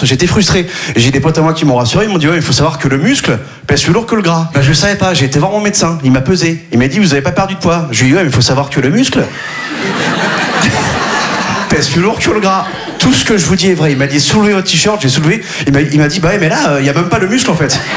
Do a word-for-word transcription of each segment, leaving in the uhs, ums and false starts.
j'étais frustré. J'ai des potes à moi qui m'ont rassuré, ils m'ont dit ouais, il faut savoir que le muscle pèse plus lourd que le gras. Ben, je savais pas, j'ai été voir mon médecin, il m'a pesé. Il m'a dit vous avez pas perdu de poids. Je lui ai dit ouais, mais il faut savoir que le muscle pèse plus lourd que le gras. Tout ce que je vous dis est vrai. Il m'a dit soulevez votre t-shirt, j'ai soulevé. Il m'a, il m'a dit bah ouais, mais là, il euh, y a même pas le muscle en fait.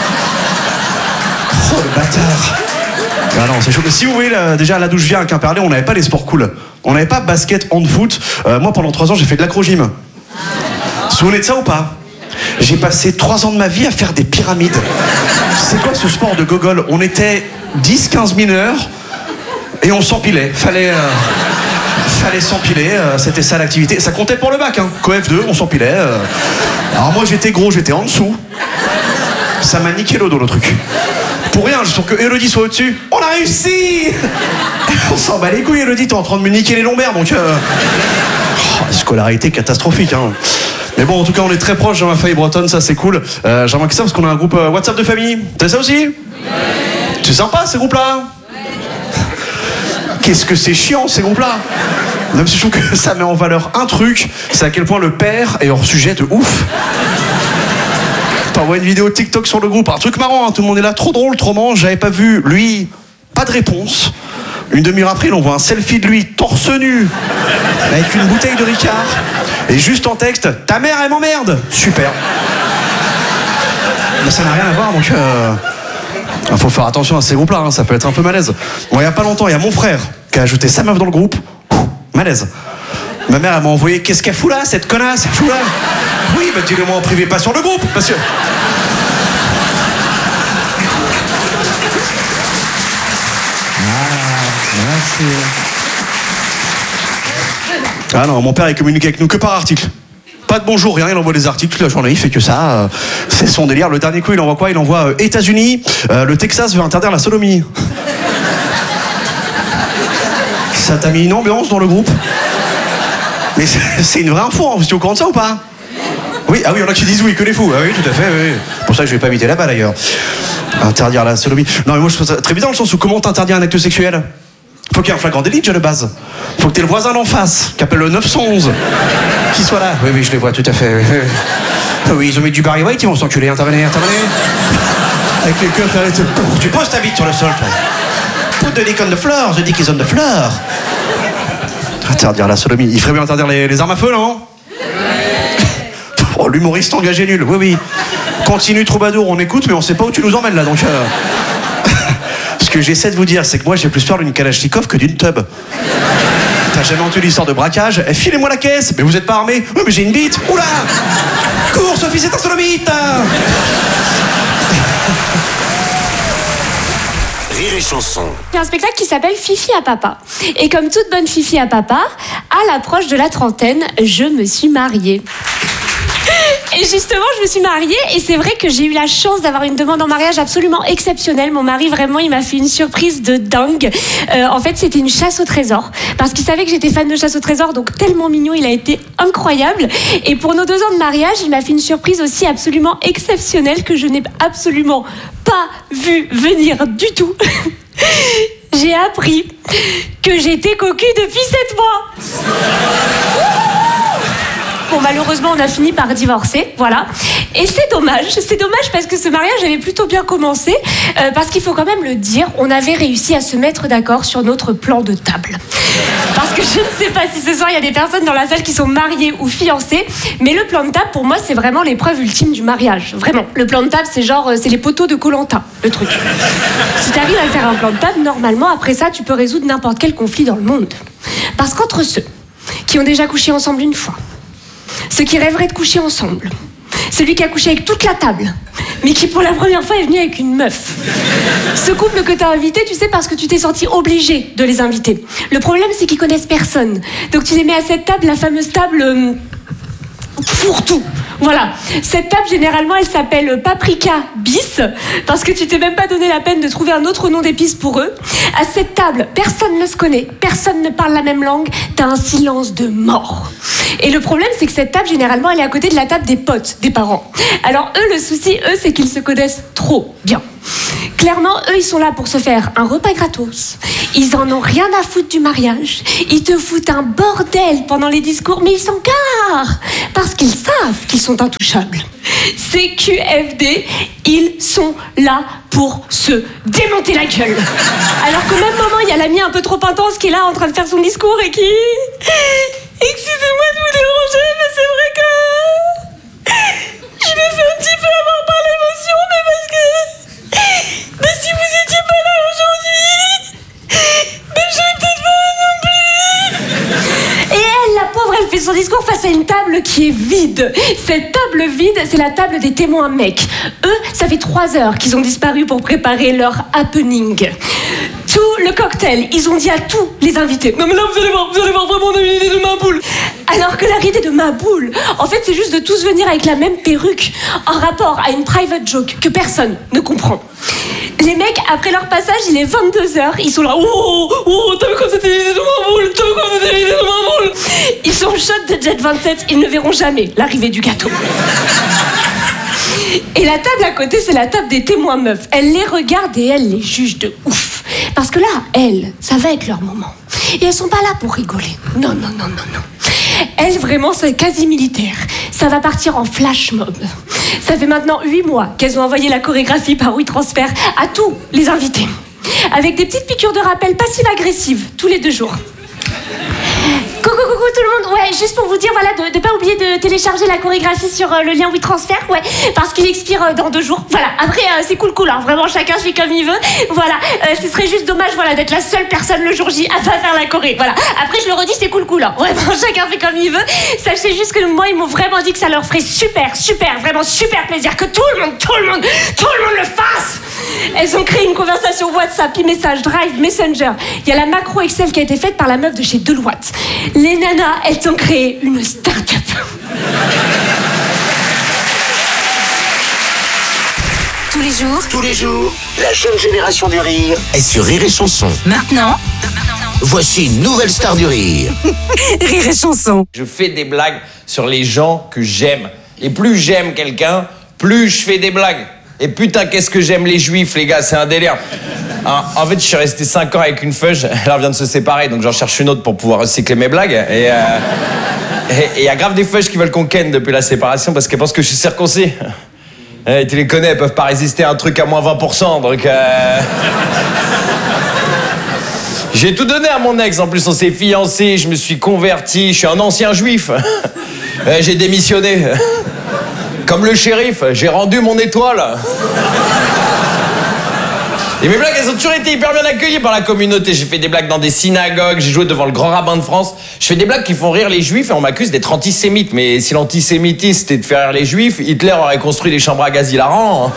Oh le bâtard. Ah non, c'est chaud. Si vous voyez, là, déjà là d'où je viens à Quimperlé, on n'avait pas les sports cool. On n'avait pas basket, hand-foot. Euh, moi, pendant trois ans, j'ai fait de l'acro-gym. Vous vous souvenez de ça ou pas? J'ai passé trois ans de ma vie à faire des pyramides. C'est quoi ce sport de gogol? On était dix quinze mineurs et on s'empilait. Fallait, euh, fallait s'empiler. Euh, c'était ça l'activité. Ça comptait pour le bac. Hein. Coef deux, on s'empilait. Euh. Alors moi, j'étais gros, j'étais en dessous. Ça m'a niqué le dos, le truc. Pour rien, juste pour que Elodie soit au-dessus. On a réussi. On s'en bat les couilles, Elodie, t'es en train de me niquer les lombaires, donc... Euh... Oh, scolarité catastrophique, hein. Mais bon, en tout cas, on est très proches dans ma famille bretonne, ça c'est cool. Euh, J'ai remarqué ça parce qu'on a un groupe euh, WhatsApp de famille. T'as ça aussi? Ouais. C'est sympa, ces groupes-là? Ouais. Qu'est-ce que c'est chiant, ces groupes-là? Même si je trouve que ça met en valeur un truc, c'est à quel point le père est hors sujet de ouf. T'envoies une vidéo TikTok sur le groupe, un truc marrant, hein, tout le monde est là, trop drôle, trop marrant, j'avais pas vu, lui, pas de réponse. Une demi-heure après, on voit un selfie de lui, torse nu, avec une bouteille de Ricard, et juste en texte, ta mère elle m'emmerde. Super. Mais ça n'a rien à voir, donc euh... il faut faire attention à ces groupes-là, hein, ça peut être un peu malaise. Bon, il y a pas longtemps, il y a mon frère qui a ajouté sa meuf dans le groupe, malaise. Ma mère, elle m'a envoyé, qu'est-ce qu'elle fout là, cette connasse, elle fout là? Oui, bah dis-le-moi en privé, pas sur le groupe, parce que... Ah, merci. Ah non, mon père, il communique avec nous que par article. Pas de bonjour, rien, il envoie des articles toute la journée, il fait que ça. Euh, c'est son délire. Le dernier coup, il envoie quoi? Il envoie euh, États-Unis, euh, le Texas veut interdire la sodomie. Ça t'a mis une ambiance dans le groupe? Mais c'est une vraie info, hein. Vous êtes au courant de ça ou pas? Oui, ah oui, il y en a qui disent oui, que les fous. Ah oui, tout à fait, oui. C'est pour ça que je vais pas habiter là-bas d'ailleurs. Interdire la sodomie. Non, mais moi je trouve ça très bizarre dans le sens où comment t'interdire un acte sexuel? Faut qu'il y ait un flagrant délit déjà de base. Faut que t'aies le voisin d'en face, qui appelle le neuf cent onze, qui soit là. Oui, oui, je les vois tout à fait. Oui, oui ils ont mis du Barry White, ils vont s'enculer. Intervenez, intervenez. Avec les queues, faire les... Tu poses ta bite sur le sol, toi. Put the dick on the floor, the dick is on the floor. Interdire la sodomie. Il ferait bien interdire les, les armes à feu, non? Oh, l'humoriste engagé nul, oui, oui. Continue, troubadour, on écoute, mais on sait pas où tu nous emmènes, là, donc... Euh... Ce que j'essaie de vous dire, c'est que moi, j'ai plus peur d'une Kalachnikov que d'une tub. T'as jamais entendu l'histoire de braquage? Eh, filez-moi la caisse. Mais vous êtes pas armé? Oui, mais j'ai une bite. Oula! Cours, Sophie, c'est un sodomite. Rire et chanson. J'ai un spectacle qui s'appelle Fifi à papa. Et comme toute bonne Fifi à papa, à l'approche de la trentaine, je me suis mariée. Et justement, je me suis mariée et c'est vrai que j'ai eu la chance d'avoir une demande en mariage absolument exceptionnelle. Mon mari, vraiment, il m'a fait une surprise de dingue. Euh, en fait, c'était une chasse au trésor. Parce qu'il savait que j'étais fan de chasse au trésor, donc tellement mignon, il a été incroyable. Et pour nos deux ans de mariage, il m'a fait une surprise aussi absolument exceptionnelle que je n'ai absolument pas vu venir du tout. J'ai appris que j'étais cocu depuis sept mois. Bon, malheureusement, on a fini par divorcer, voilà. Et c'est dommage, c'est dommage parce que ce mariage avait plutôt bien commencé, euh, parce qu'il faut quand même le dire, on avait réussi à se mettre d'accord sur notre plan de table. Parce que je ne sais pas si ce soir, il y a des personnes dans la salle qui sont mariées ou fiancées, mais le plan de table, pour moi, c'est vraiment l'épreuve ultime du mariage. Vraiment, le plan de table, c'est genre, c'est les poteaux de Koh-Lanta, le truc. Si tu arrives à faire un plan de table, normalement, après ça, tu peux résoudre n'importe quel conflit dans le monde. Parce qu'entre ceux qui ont déjà couché ensemble une fois, ceux qui rêveraient de coucher ensemble, celui qui a couché avec toute la table, mais qui pour la première fois est venu avec une meuf. Ce couple que t'as invité, tu sais, parce que tu t'es senti obligé de les inviter. Le problème, c'est qu'ils connaissent personne. Donc tu les mets à cette table, la fameuse table euh, fourre-tout. Voilà. Cette table, généralement, elle s'appelle Paprika Bis, parce que tu t'es même pas donné la peine de trouver un autre nom d'épices pour eux. À cette table, personne ne se connaît, personne ne parle la même langue, t'as un silence de mort. Et le problème, c'est que cette table, généralement, elle est à côté de la table des potes, des parents. Alors eux, le souci, eux, c'est qu'ils se connaissent trop bien. Clairement, eux, ils sont là pour se faire un repas gratos. Ils en ont rien à foutre du mariage. Ils te foutent un bordel pendant les discours, mais ils s'en garent parce qu'ils savent qu'ils sont intouchables. C Q F D, ils sont là pour se démonter la gueule. Alors qu'au même moment, il y a l'ami un peu trop intense qui est là en train de faire son discours et qui... Excusez-moi de vous déranger, mais c'est vrai que... Je me fais un petit peu avoir par l'émotion, mais parce que... Mais si vous étiez pas là aujourd'hui... Mais je serais peut-être pas là non plus. Et elle, la pauvre, elle fait son discours face à une table qui est vide. Cette table vide, c'est la table des témoins mecs. Eux, ça fait trois heures qu'ils ont disparu pour préparer leur happening. Tout le cocktail, ils ont dit à tous les invités: non mais là vous allez voir, vous allez voir vraiment on a une idée de Maboule. Alors que la idée de Maboule, en fait c'est juste de tous venir avec la même perruque en rapport à une private joke que personne ne comprend. Les mecs, après leur passage, il est vingt-deux heures, ils sont là: oh, oh, t'as vu quoi c'était l'idée de Maboule, t'as vu quoi c'était l'idée de Maboule. Ils sont chauds de Jet vingt-sept, ils ne verront jamais l'arrivée du gâteau. Et la table à côté, c'est la table des témoins meufs. Elle les regarde et elle les juge de ouf. Parce que là, elles, ça va être leur moment. Et elles sont pas là pour rigoler. Non, non, non, non, non. Elles, vraiment, c'est quasi militaire. Ça va partir en flash mob. Ça fait maintenant huit mois qu'elles ont envoyé la chorégraphie par WeTransfer à tous les invités. Avec des petites piqûres de rappel passives-agressives, tous les deux jours. Coucou, coucou tout le monde. Ouais, juste pour vous dire, voilà, de ne pas oublier de télécharger la chorégraphie sur euh, le lien WeTransfer, ouais, parce qu'il expire euh, dans deux jours. Voilà, après, euh, c'est cool, cool, hein, vraiment, chacun fait comme il veut. Voilà, euh, ce serait juste dommage, voilà, d'être la seule personne le jour J à pas faire la choré. Voilà, après, je le redis, c'est cool, cool, hein, vraiment, chacun fait comme il veut. Sachez juste que moi, ils m'ont vraiment dit que ça leur ferait super, super, vraiment super plaisir que tout le monde, tout le monde, tout le monde le fasse. Elles ont créé une conversation WhatsApp, e-message, Drive, Messenger. Il y a la macro Excel qui a été faite par la meuf de chez Deloitte. Les nanas, elles ont créé une start-up. Tous les jours, Tous les jours, la jeune génération du rire est sur Rire et Chanson. maintenant, Voici une nouvelle star du rire. Rire et Chanson. Je fais des blagues sur les gens que j'aime. Et plus j'aime quelqu'un, plus je fais des blagues. Et putain, qu'est-ce que j'aime les juifs, les gars, c'est un délire. Hein, en fait, je suis resté cinq ans avec une feuge, elle vient de se séparer, donc j'en cherche une autre pour pouvoir recycler mes blagues. Et il y a grave des feuges qui veulent qu'on ken depuis la séparation parce qu'elles pensent que je suis circoncis. Et tu les connais, elles peuvent pas résister à un truc à moins vingt pour cent, donc... Euh... J'ai tout donné à mon ex, en plus on s'est fiancés, je me suis converti, je suis un ancien juif. J'ai démissionné. Comme le shérif, j'ai rendu mon étoile. Et mes blagues, elles ont toujours été hyper bien accueillies par la communauté. J'ai fait des blagues dans des synagogues, j'ai joué devant le grand rabbin de France. Je fais des blagues qui font rire les juifs et on m'accuse d'être antisémite. Mais si l'antisémitisme c'était de faire rire les juifs, Hitler aurait construit des chambres à gaz hilarants.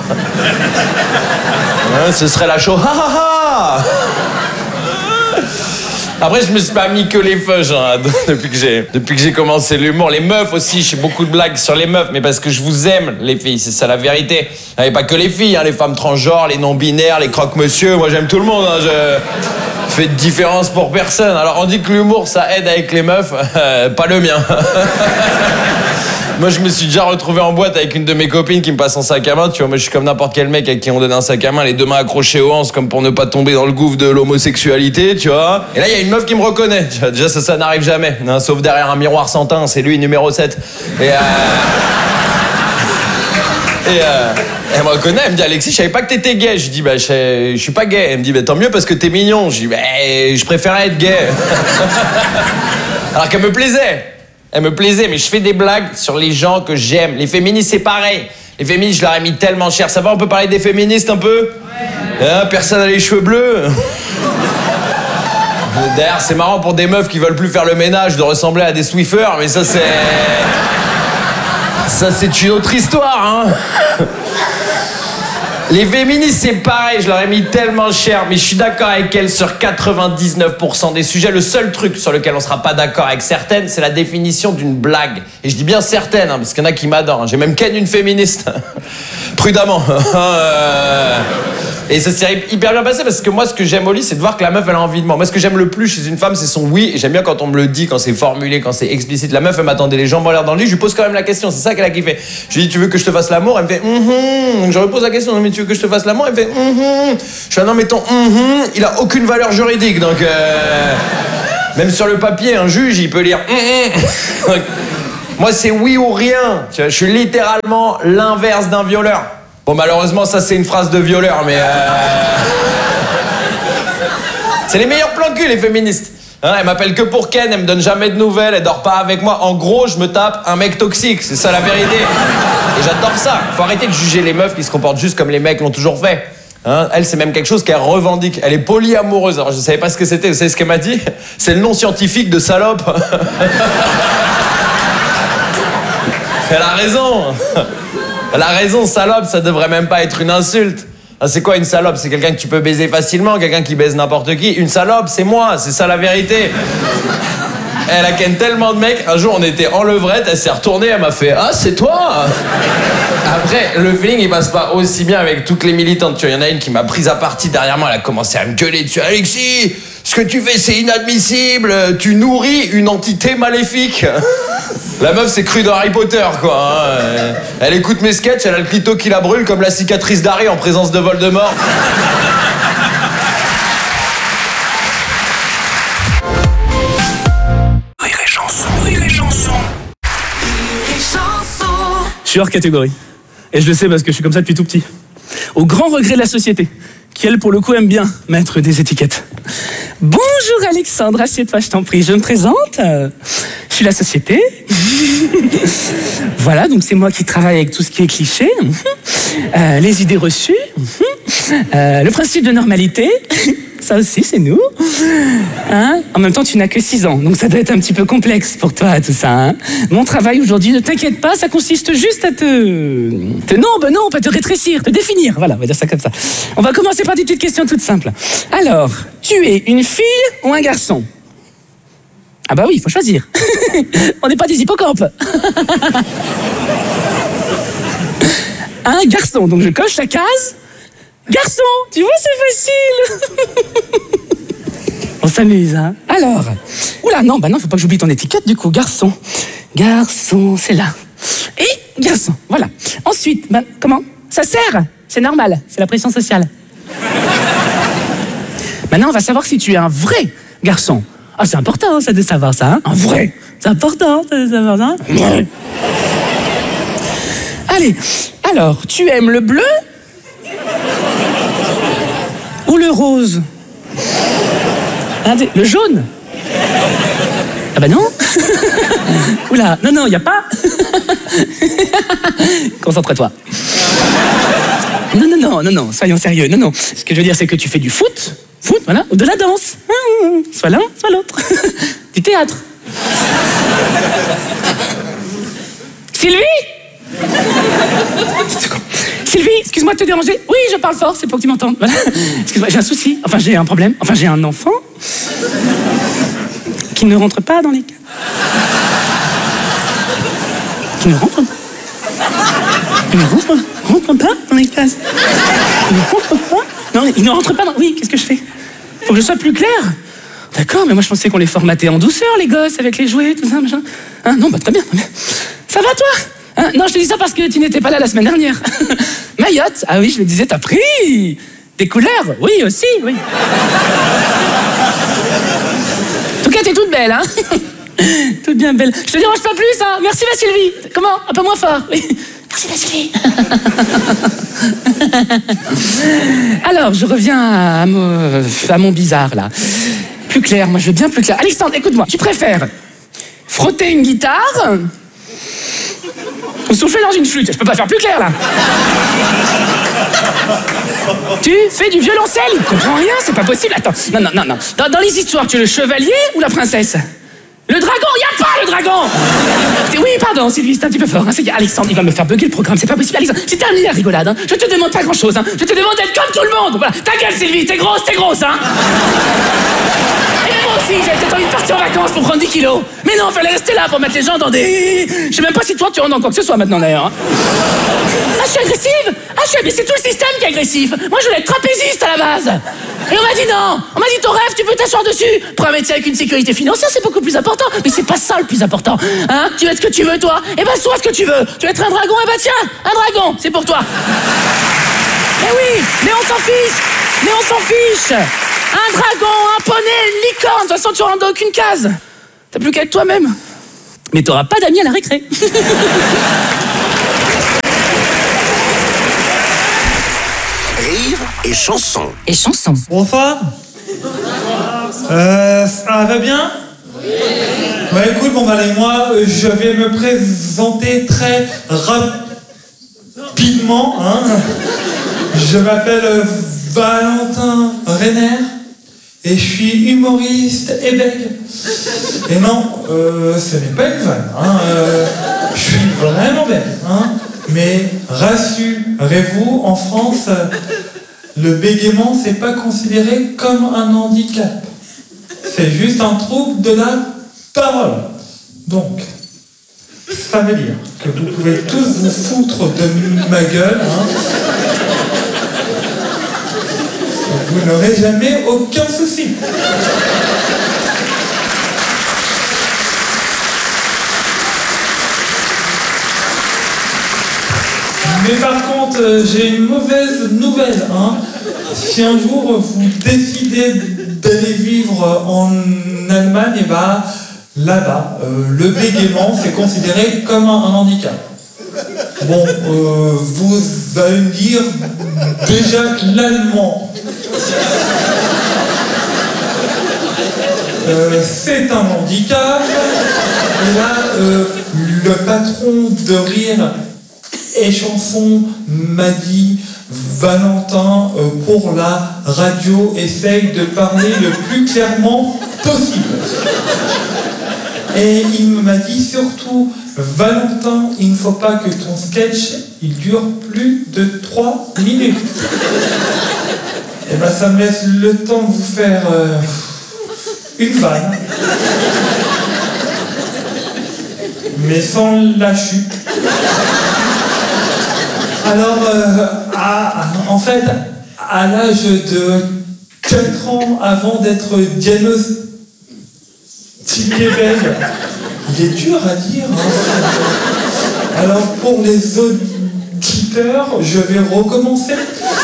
Hein, ce serait la show. Ha ha ha. Après, je me suis pas mis que les feuges hein, depuis que j'ai depuis que j'ai commencé l'humour. Les meufs aussi, je fais beaucoup de blagues sur les meufs, mais parce que je vous aime, les filles, c'est ça la vérité. Et pas que les filles, hein, les femmes transgenres, les non-binaires, les croque-monsieur, moi j'aime tout le monde. Hein, je fais de différence pour personne. Alors on dit que l'humour, ça aide avec les meufs, euh, pas le mien. Moi, je me suis déjà retrouvé en boîte avec une de mes copines qui me passe un sac à main. Tu vois, moi, je suis comme n'importe quel mec à qui on donne un sac à main, les deux mains accrochées aux hanches, comme pour ne pas tomber dans le gouffre de l'homosexualité, tu vois. Et là, il y a une meuf qui me reconnaît. Tu vois, déjà, ça, ça n'arrive jamais. Hein, sauf derrière un miroir sans teint, c'est lui, numéro sept. Et, euh... Et euh... elle me reconnaît, elle me dit: Alexis, je savais pas que t'étais gay. Je dis: bah, je, je suis pas gay. Elle me dit: bah, tant mieux parce que t'es mignon. Je dis: bah, je préférais être gay. Alors qu'elle me plaisait. Elle me plaisait, mais je fais des blagues sur les gens que j'aime. Les féministes, c'est pareil. Les féministes, je leur ai mis tellement cher. Ça va, on peut parler des féministes un peu ? Ouais. Hein, personne n'a les cheveux bleus. D'ailleurs, c'est marrant pour des meufs qui veulent plus faire le ménage de ressembler à des Swiffers, mais ça, c'est... Ça, c'est une autre histoire, hein. Les féministes, c'est pareil, je leur ai mis tellement cher, mais je suis d'accord avec elles sur quatre-vingt-dix-neuf pour cent des sujets. Le seul truc sur lequel on sera pas d'accord avec certaines, c'est la définition d'une blague. Et je dis bien certaines, hein, parce qu'il y en a qui m'adorent. J'ai même ken une féministe. Prudemment. euh... Et ça s'est hyper bien passé, parce que moi, ce que j'aime au lit, c'est de voir que la meuf, elle a envie de moi. Moi, ce que j'aime le plus chez une femme, c'est son oui. Et j'aime bien quand on me le dit, quand c'est formulé, quand c'est explicite. La meuf, elle m'attendait les jambes en l'air dans le lit, je lui pose quand même la question. C'est ça qu'elle a kiffé. Je lui dis: tu veux que je te fasse l'amour? Elle me fait: hum, hum. Je lui pose la question: mais tu tu veux que je te fasse l'amour? Il me fait mm-hmm. Je fais non mais ton mm-hmm, il a aucune valeur juridique, donc euh, même sur le papier, un juge, il peut lire mm-hmm. Moi, c'est oui ou rien. Tu vois, je suis littéralement l'inverse d'un violeur. Bon, malheureusement, ça, c'est une phrase de violeur, mais... Euh... c'est les meilleurs plans cul, les féministes. Hein, elles m'appellent que pour Ken, elles me donnent jamais de nouvelles, elles dorment pas avec moi. En gros, je me tape un mec toxique, c'est ça la vérité. Et j'adore ça. Faut arrêter de juger les meufs qui se comportent juste comme les mecs l'ont toujours fait. Hein, elle, c'est même quelque chose qu'elle revendique. Elle est polyamoureuse. Alors, je savais pas ce que c'était. Vous savez ce qu'elle m'a dit? C'est le nom scientifique de salope. Elle a raison. Elle a raison, salope, ça devrait même pas être une insulte. Ah, c'est quoi une salope? C'est quelqu'un que tu peux baiser facilement, quelqu'un qui baise n'importe qui. Une salope, c'est moi, c'est ça la vérité. Elle a ken tellement de mecs. Un jour, on était en levrette, elle s'est retournée, elle m'a fait « Ah, c'est toi !» Après, le feeling, il passe pas aussi bien avec toutes les militantes. Tu vois, il y en a une qui m'a prise à partie derrière moi, elle a commencé à me gueuler dessus. « Alexis, ce que tu fais, c'est inadmissible. Tu nourris une entité maléfique. » La meuf s'est crue dans Harry Potter, quoi. Hein. Elle écoute mes sketchs, elle a le clito qui la brûle comme la cicatrice d'Harry en présence de Voldemort. Rire et chanson, rire et chanson. Je suis hors catégorie. Et je le sais parce que je suis comme ça depuis tout petit. Au grand regret de la société, qui elle, pour le coup, aime bien mettre des étiquettes. Bonjour Alexandre, assieds-toi, je t'en prie. Je me présente. Euh, je suis la société. Voilà, donc c'est moi qui travaille avec tout ce qui est cliché, euh, les idées reçues, euh, le principe de normalité. Ça aussi, c'est nous. Hein? En même temps, tu n'as que six ans, donc ça doit être un petit peu complexe pour toi, tout ça. Hein? Mon travail aujourd'hui, ne t'inquiète pas, ça consiste juste à te... te... Non, ben non, pas te rétrécir, te définir. Voilà, on va dire ça comme ça. On va commencer par des petites questions toutes simples. Alors, tu es une fille ou un garçon? Ah bah oui, il faut choisir. On n'est pas des hippocampes. Un garçon, donc je coche la case. Garçon, tu vois, c'est facile. On s'amuse, hein. Alors, oula, non, bah non, faut pas que j'oublie ton étiquette, du coup, garçon. Garçon, c'est là. Et garçon, voilà. Ensuite, bah, comment? Ça sert, c'est normal, c'est la pression sociale. Maintenant, on va savoir si tu es un vrai garçon. Ah, c'est important, ça, de savoir ça, hein. Un vrai. C'est important, ça, de savoir ça. Ouais. Allez, alors, tu aimes le bleu ou le rose? Hein, le jaune? Ah bah non. Oula, non, non, il n'y a pas. Concentre-toi. Non, non, non, non, non, soyons sérieux. Non, non. Ce que je veux dire, c'est que tu fais du foot, foot, voilà, ou de la danse. Soit l'un, soit l'autre. Du théâtre. Sylvie? Sylvie, excuse-moi de te déranger. Oui, je parle fort, c'est pour que tu m'entendes. Voilà. Excuse-moi, j'ai un souci. Enfin, j'ai un problème. Enfin, j'ai un enfant qui ne rentre pas dans les cases. Qui ne rentre pas. Il ne rentre, rentre pas dans les cases. Il ne rentre pas. Non, il ne rentre pas dans... Oui, qu'est-ce que je fais? Faut que je sois plus clair. D'accord, mais moi je pensais qu'on les formatait en douceur, les gosses, avec les jouets, tout ça, machin. Hein, non, bah très bien, très bien. Ça va, toi? Hein? Non, je te dis ça parce que tu n'étais pas là la semaine dernière. Mayotte, ah oui, je le disais, t'as pris des couleurs? Oui, aussi, oui. En tout cas, t'es toute belle, hein. Toute bien belle. Je te dérange pas plus, hein. Merci, la Sylvie. Comment? Un peu moins fort. Oui. Merci, la Sylvie. Alors, je reviens à mon, à mon bizarre, là. Plus clair, moi, je veux bien plus clair. Alexandre, écoute-moi, tu préfères frotter une guitare ou souffler dans une flûte? Je peux pas faire plus clair, là. Tu fais du violoncelle? Il comprend rien, c'est pas possible. Attends, non, non, non, non. Dans, dans les histoires, tu es le chevalier ou la princesse? Le dragon, il y a pas le dragon. Oui, pardon, Sylvie, c'est un petit peu fort. Hein. C'est... Alexandre, il va me faire bugger le programme, c'est pas possible. Alexandre, c'est terminé la rigolade. Hein. Je te demande pas grand-chose. Hein. Je te demande d'être comme tout le monde. Voilà. Ta gueule, Sylvie, t'es grosse, t'es grosse, hein. Et moi aussi, j'avais peut-être envie de partir en vacances pour prendre dix kilos. Mais non, fallait rester là pour mettre les gens dans des... Je sais même pas si toi, tu rentres dans quoi que ce soit maintenant, d'ailleurs. Hein. Ah, je suis agressive. Ah, je suis... Mais c'est tout le système qui est agressif. Moi, je voulais être trapéziste à la base. Et on m'a dit non. On m'a dit ton rêve, tu peux t'asseoir dessus. Pour un métier avec une sécurité financière, c'est beaucoup plus important. Mais c'est pas ça le plus important. Hein? Tu veux être ce que tu veux, toi? Eh ben, sois ce que tu veux. Tu veux être un dragon? Eh ben, tiens, un dragon, c'est pour toi. Mais oui, mais on s'en fiche. Mais on s'en fiche. Un dragon, un poney, une licorne. De toute façon, tu rentres dans aucune case. T'as plus qu'à être toi-même. Mais t'auras pas d'amis à la récré. Rire et chanson. Et chanson. Bonsoir. Euh, ça va bien? Oui. Bah écoute, bon bah allez, moi, je vais me présenter très rapidement. Hein. Je m'appelle Valentin Renner et je suis humoriste et bègue. Et non, euh, ce n'est pas une vanne. Hein. Euh, je suis vraiment bègue. Hein. Mais rassurez-vous, en France, le bégaiement, c'est pas considéré comme un handicap. C'est juste un trouble de la parole. Donc, ça veut dire que vous pouvez tous vous foutre de ma gueule. Hein. Vous n'aurez jamais aucun souci. Mais par contre, euh, j'ai une mauvaise nouvelle. Hein. Si un jour vous décidez d'aller vivre en Allemagne, et bah, là-bas, euh, le bégaiement, c'est considéré comme un, un handicap. Bon, euh, vous allez me dire déjà que l'allemand, euh, c'est un handicap. Et là, euh, le patron de Rire et Chanson m'a dit: Valentin, euh, pour la radio, essaye de parler le plus clairement possible. Et il m'a dit surtout: Valentin, il ne faut pas que ton sketch il dure plus de trois minutes. Et ben ça me laisse le temps de vous faire euh, une vanne. Mais sans la chute. Alors, euh, à, en fait, à l'âge de quatre ans, avant d'être diagnostiqué bègue, il est dur à dire. Hein. Alors, pour les auditeurs, je vais recommencer.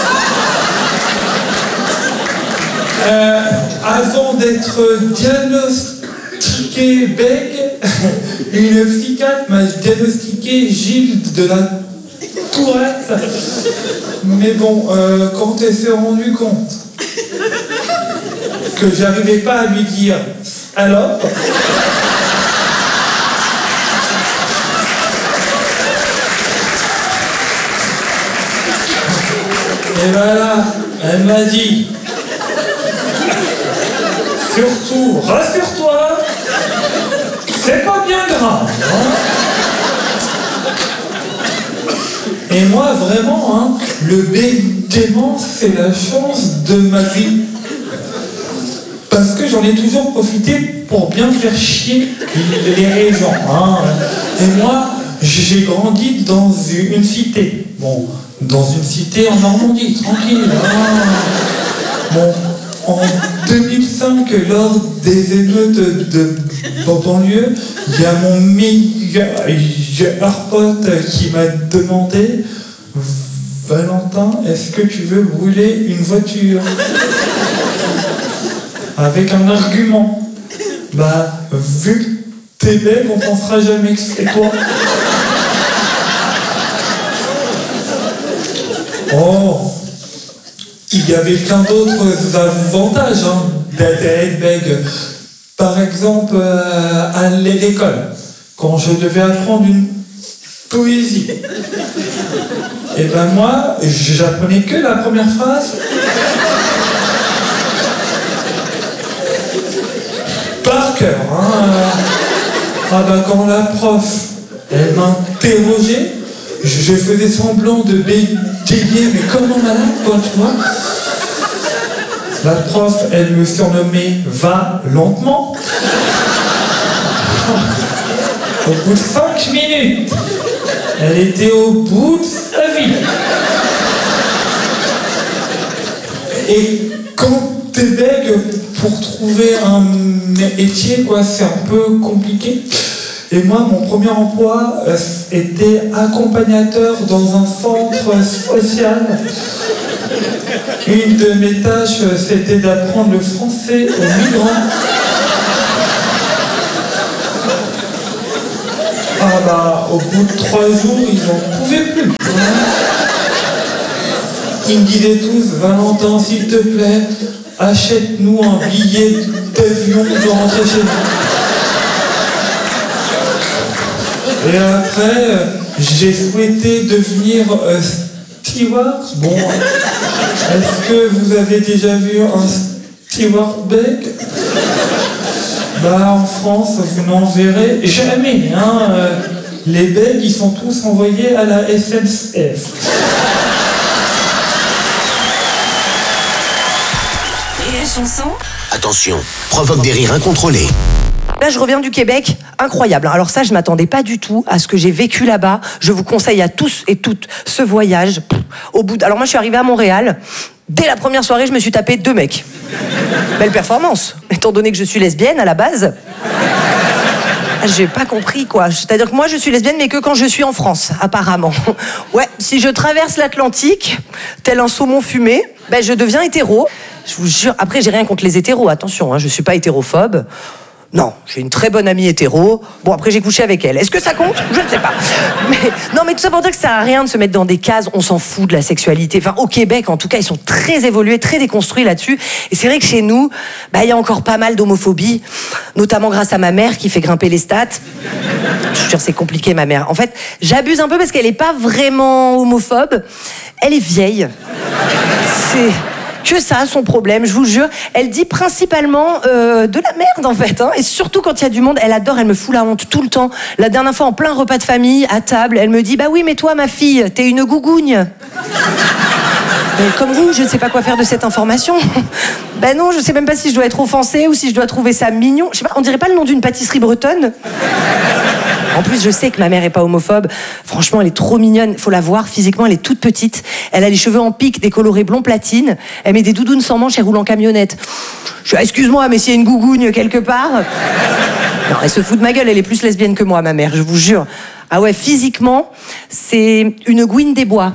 Euh, avant d'être diagnostiqué bègue, une psychiatre m'a diagnostiqué Gilles de la Tourette. Mais bon, euh, quand elle s'est rendue compte que j'arrivais pas à lui dire alors, et voilà, elle m'a dit: surtout, rassure-toi, c'est pas bien grave. Hein. Et moi, vraiment, hein, le bégaiement, c'est la chance de ma vie. Parce que j'en ai toujours profité pour bien faire chier les gens. Hein. Et moi, j'ai grandi dans une cité. Bon, dans une cité en Normandie, tranquille. Hein. Bon, en deux mille cinq, lors des émeutes de banlieue, il y a mon meilleur pote qui m'a demandé: Valentin, est-ce que tu veux brûler une voiture? Avec un argument. Bah, vu que t'es belle, on pensera jamais que c'est toi. Oh, il y avait plein d'autres avantages hein, d'être bègue. Par exemple, euh, à l'école, quand je devais apprendre une poésie, et ben moi, j'apprenais que la première phrase. Par cœur. Hein. Ah ben quand la prof, elle m'interrogeait, je faisais semblant de bégayer, mais comme un malade, quoi, tu vois. La prof, elle me surnommait Va lentement. Au bout de cinq minutes, elle était au bout de sa vie. Et quand t'es bègue, pour trouver un métier, quoi, c'est un peu compliqué. Et moi, mon premier emploi euh, était accompagnateur dans un centre social. Une de mes tâches, c'était d'apprendre le français aux migrants. Ah bah, au bout de trois jours, ils en pouvaient plus. Ils me disaient tous, Valentin, s'il te plaît, achète-nous un billet d'avion pour rentrer chez nous. Et après, j'ai souhaité devenir euh, steward. Bon, est-ce que vous avez déjà vu un steward beg? Bah, en France, vous n'en verrez jamais, hein. Euh, les begs, ils sont tous envoyés à la S N C F. Rire et chanson. Attention, provoque des rires incontrôlés. Là, je reviens du Québec, incroyable. Alors ça, je m'attendais pas du tout à ce que j'ai vécu là-bas. Je vous conseille à tous et toutes ce voyage. Au bout de... Alors moi, je suis arrivée à Montréal. Dès la première soirée, je me suis tapé deux mecs. Belle performance, étant donné que je suis lesbienne à la base. J'ai pas compris, quoi. C'est-à-dire que moi, je suis lesbienne, mais que quand je suis en France, apparemment. Ouais, si je traverse l'Atlantique, tel un saumon fumé, ben je deviens hétéro. Je vous jure, après, j'ai rien contre les hétéros, attention, hein, je suis pas hétérophobe. Non, j'ai une très bonne amie hétéro. Bon, après, j'ai couché avec elle. Est-ce que ça compte? Je ne sais pas. Mais, non, mais tout ça pour dire que ça sert à rien de se mettre dans des cases. On s'en fout de la sexualité. Enfin, au Québec, en tout cas, ils sont très évolués, très déconstruits là-dessus. Et c'est vrai que chez nous, bah, il y a encore pas mal d'homophobie, notamment grâce à ma mère qui fait grimper les stats. Je suis sûre, c'est compliqué, ma mère. En fait, j'abuse un peu parce qu'elle n'est pas vraiment homophobe. Elle est vieille. C'est... que ça, son problème, je vous jure. Elle dit principalement euh, de la merde, en fait. Hein. Et surtout quand il y a du monde, elle adore, elle me fout la honte tout le temps. La dernière fois, en plein repas de famille, à table, elle me dit « Bah oui, mais toi, ma fille, t'es une gougougne. » Comme vous, je ne sais pas quoi faire de cette information. Ben non, je sais même pas si je dois être offensée ou si je dois trouver ça mignon. Je sais pas, on dirait pas le nom d'une pâtisserie bretonne. En plus, je sais que ma mère est pas homophobe. Franchement, elle est trop mignonne. Faut la voir physiquement, elle est toute petite. Elle a les cheveux en pique, décolorés blond platine. Elle met des doudounes sans manches et roule en camionnette. Je suis, excuse-moi, mais s'il y a une gougougne quelque part. Non, elle se fout de ma gueule, elle est plus lesbienne que moi, ma mère, je vous jure. Ah ouais, physiquement, c'est une gouine des bois.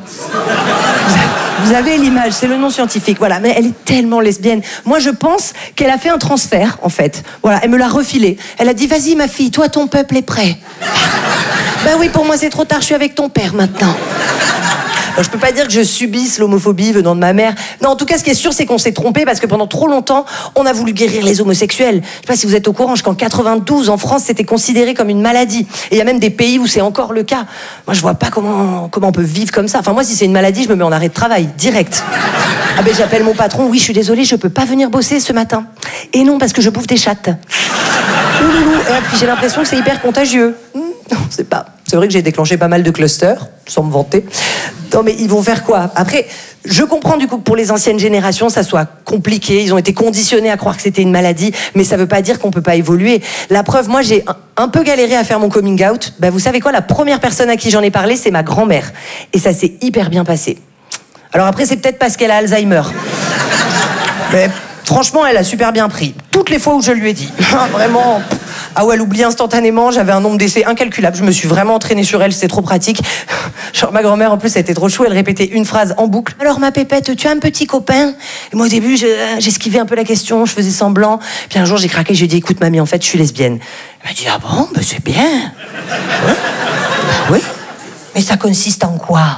Vous avez l'image, c'est le nom scientifique, voilà. Mais elle est tellement lesbienne. Moi, je pense qu'elle a fait un transfert, en fait. Voilà, elle me l'a refilé. Elle a dit, vas-y, ma fille, toi, ton peuple est prêt. Ben oui, pour moi, c'est trop tard, je suis avec ton père, maintenant. Alors, je peux pas dire que je subisse l'homophobie venant de ma mère. Non, en tout cas, ce qui est sûr, c'est qu'on s'est trompé parce que pendant trop longtemps, on a voulu guérir les homosexuels. Je sais pas si vous êtes au courant, jusqu'en quatre-vingt-douze, en France, c'était considéré comme une maladie. Et il y a même des pays où c'est encore le cas. Moi, je vois pas comment, comment on peut vivre comme ça. Enfin, moi, si c'est une maladie, je me mets en arrêt de travail, direct. Ah ben, j'appelle mon patron, oui, je suis désolée, je peux pas venir bosser ce matin. Et non, parce que je bouffe des chattes. Ouloulou. Et puis j'ai l'impression que c'est hyper contagieux. Non, c'est pas... C'est vrai que j'ai déclenché pas mal de clusters, sans me vanter. Non, mais ils vont faire quoi? Après, je comprends du coup que pour les anciennes générations, ça soit compliqué. Ils ont été conditionnés à croire que c'était une maladie, mais ça veut pas dire qu'on peut pas évoluer. La preuve, moi, j'ai un, un peu galéré à faire mon coming out. Ben, vous savez quoi? La première personne à qui j'en ai parlé, c'est ma grand-mère. Et ça s'est hyper bien passé. Alors après, c'est peut-être parce qu'elle a Alzheimer. Mais franchement, elle a super bien pris. Toutes les fois où je lui ai dit. Vraiment... Ah ouais, elle oublie instantanément, j'avais un nombre d'essais incalculable, je me suis vraiment entraînée sur elle, c'était trop pratique. Genre ma grand-mère en plus, elle était trop chou, elle répétait une phrase en boucle. Alors ma pépette, tu as un petit copain? Et moi au début, j'esquivais un peu la question, je faisais semblant. Puis un jour j'ai craqué, j'ai dit écoute mamie, en fait je suis lesbienne. Elle m'a dit ah bon, ben c'est bien. Ouais. Oui, mais ça consiste en quoi?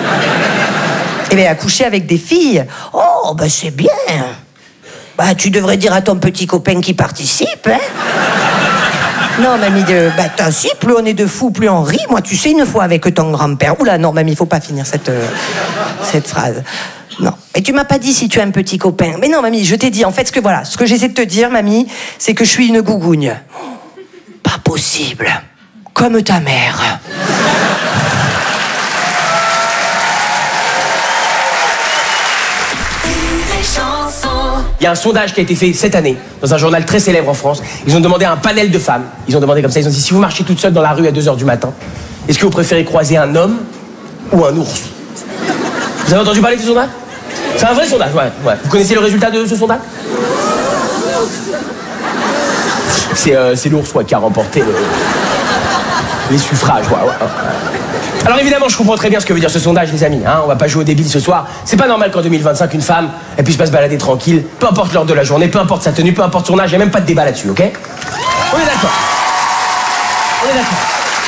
Eh bien à coucher avec des filles. Oh ben c'est bien. Bah tu devrais dire à ton petit copain qui participe, hein. Non, mamie, de... bah, t'as si, plus on est de fous, plus on rit. Moi, tu sais, une fois avec ton grand-père... Oula, non, mamie, il faut pas finir cette, euh, cette phrase. Non. Mais tu m'as pas dit si tu as un petit copain. Mais non, mamie, je t'ai dit, en fait, ce que voilà, ce que j'essaie de te dire, mamie, c'est que je suis une gougougne. Pas possible. Comme ta mère. Il y a un sondage qui a été fait cette année dans un journal très célèbre en France. Ils ont demandé à un panel de femmes. Ils ont demandé comme ça, ils ont dit si vous marchez toute seule dans la rue à deux heures du matin, est-ce que vous préférez croiser un homme ou un ours? Vous avez entendu parler de ce sondage? C'est un vrai sondage, ouais, ouais. Vous connaissez le résultat de ce sondage? C'est euh, c'est l'ours ouais, qui a remporté le... les suffrages, ouais, ouais. Alors évidemment, je comprends très bien ce que veut dire ce sondage, les amis. Hein, on va pas jouer au débile ce soir. C'est pas normal qu'en deux mille vingt-cinq, une femme, elle puisse pas se balader tranquille, peu importe l'heure de la journée, peu importe sa tenue, peu importe son âge, y a même pas de débat là-dessus, ok? On est d'accord. On est d'accord.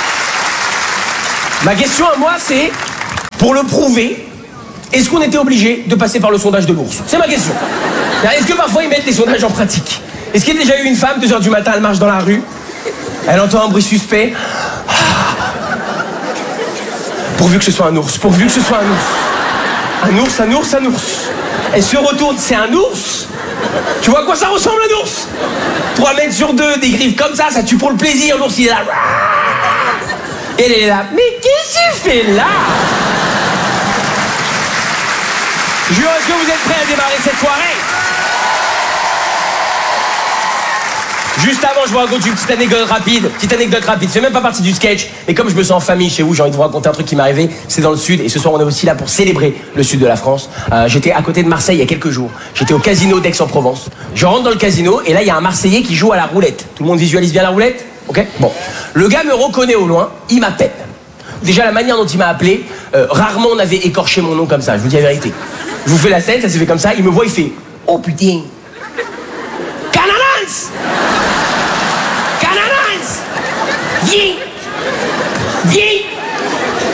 Ma question à moi, c'est, pour le prouver, est-ce qu'on était obligé de passer par le sondage de l'ours? C'est ma question. Est-ce que parfois ils mettent les sondages en pratique? Est-ce qu'il y a déjà eu une femme, deux heures du matin, elle marche dans la rue, elle entend un bruit suspect, pourvu que ce soit un ours, pourvu que ce soit un ours. Un ours, un ours, un ours. Elle se retourne, c'est un ours. Tu vois à quoi ça ressemble, un ours? Trois mètres sur deux, des griffes comme ça, ça tue pour le plaisir, l'ours il est là. Et elle est là, mais qu'est-ce que tu fais là? Jure, est-ce que vous êtes prêts à démarrer cette soirée? Juste avant, je vous raconte une petite anecdote rapide. Petite anecdote rapide, c'est même pas partie du sketch. Mais comme je me sens en famille chez vous, j'ai envie de vous raconter un truc qui m'est arrivé. C'est dans le sud, et ce soir on est aussi là pour célébrer le sud de la France. Euh, j'étais à côté de Marseille il y a quelques jours. J'étais au casino d'Aix-en-Provence. Je rentre dans le casino, et là il y a un Marseillais qui joue à la roulette. Tout le monde visualise bien la roulette? Ok? Bon. Le gars me reconnaît au loin, il m'appelle. Déjà la manière dont il m'a appelé, euh, rarement on avait écorché mon nom comme ça, je vous dis la vérité. Je vous fais la scène, ça s'est fait comme ça, il me voit, il fait « Oh putain !»« Canalans !»« Canalans !»« Viens !»« Viens !»« Viens !»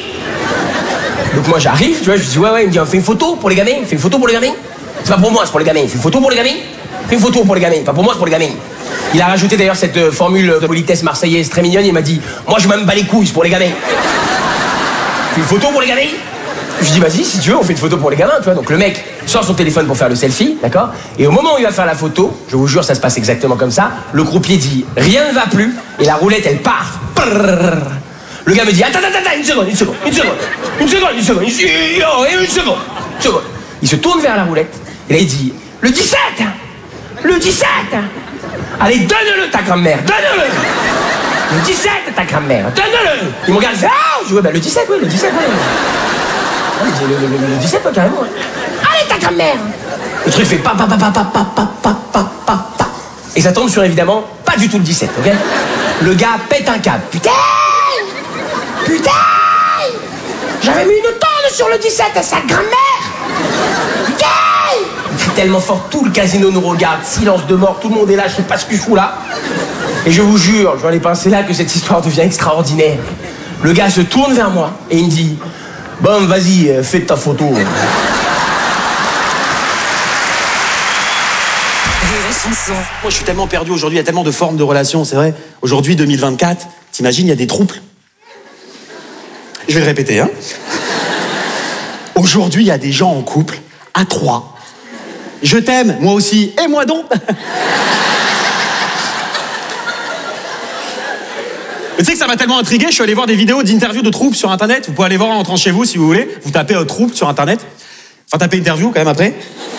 Donc moi j'arrive, tu vois, je dis « Ouais, ouais », il me dit « On fait une photo pour les gamins, on fait une photo pour les gamins ?» C'est pas pour moi, c'est pour les gamins. Fais une photo pour les gamins. Fais une photo pour les gamins, pas pour moi, c'est pour les gamins. Il a rajouté d'ailleurs cette euh, formule de politesse marseillaise très mignonne, il m'a dit « Moi je m'en bats les couilles, c'est pour les gamins. » Fais une photo pour les gamins. Je dis vas-y, si tu veux, on fait une photo pour les gamins, tu vois. Donc le mec sort son téléphone pour faire le selfie, d'accord? Et au moment où il va faire la photo, je vous jure, ça se passe exactement comme ça, le croupier dit rien ne va plus, et la roulette elle part. Brrr. Le gars me dit attends, attends, attends, une seconde, une seconde, une seconde, une seconde, une seconde, une seconde, une seconde, une seconde. Il se tourne vers la roulette, et là il dit le dix-sept, le dix-sept. Allez, donne-le ta grand-mère, donne-le. Le dix-sept ta grand-mère, donne-le. Il me regarde, il fait ah, je dis ouais, bah le dix-sept, oui, le dix-sept, oui. Le, le, le, le dix-sept, pas carrément. Ouais. Allez, ta grand-mère. Le truc fait pa pa pa pa pa pa pa pa pa pa pa. Et ça tombe sur évidemment pas du tout le dix-sept, ok? Le gars pète un câble. Putain! Putain! J'avais mis une tonne sur le dix-sept à sa grand-mère! Putain! Il crie tellement fort, tout le casino nous regarde, silence de mort, tout le monde est là, je sais pas ce que je fous là. Et je vous jure, je vois les pinceaux là que cette histoire devient extraordinaire. Le gars se tourne vers moi et il me dit bon, vas-y, fais ta photo. Rire et chanson. Moi, je suis tellement perdu aujourd'hui, il y a tellement de formes de relations, c'est vrai. Aujourd'hui, deux mille vingt-quatre, t'imagines, il y a des troupes. Je vais le répéter, hein. Aujourd'hui, il y a des gens en couple, à trois. Je t'aime, moi aussi, et moi donc. Mais tu sais que ça m'a tellement intrigué, je suis allé voir des vidéos d'interviews de troupes sur internet. Vous pouvez aller voir en rentrant chez vous si vous voulez. Vous tapez euh, troupe sur internet. Enfin, tapez interview quand même après.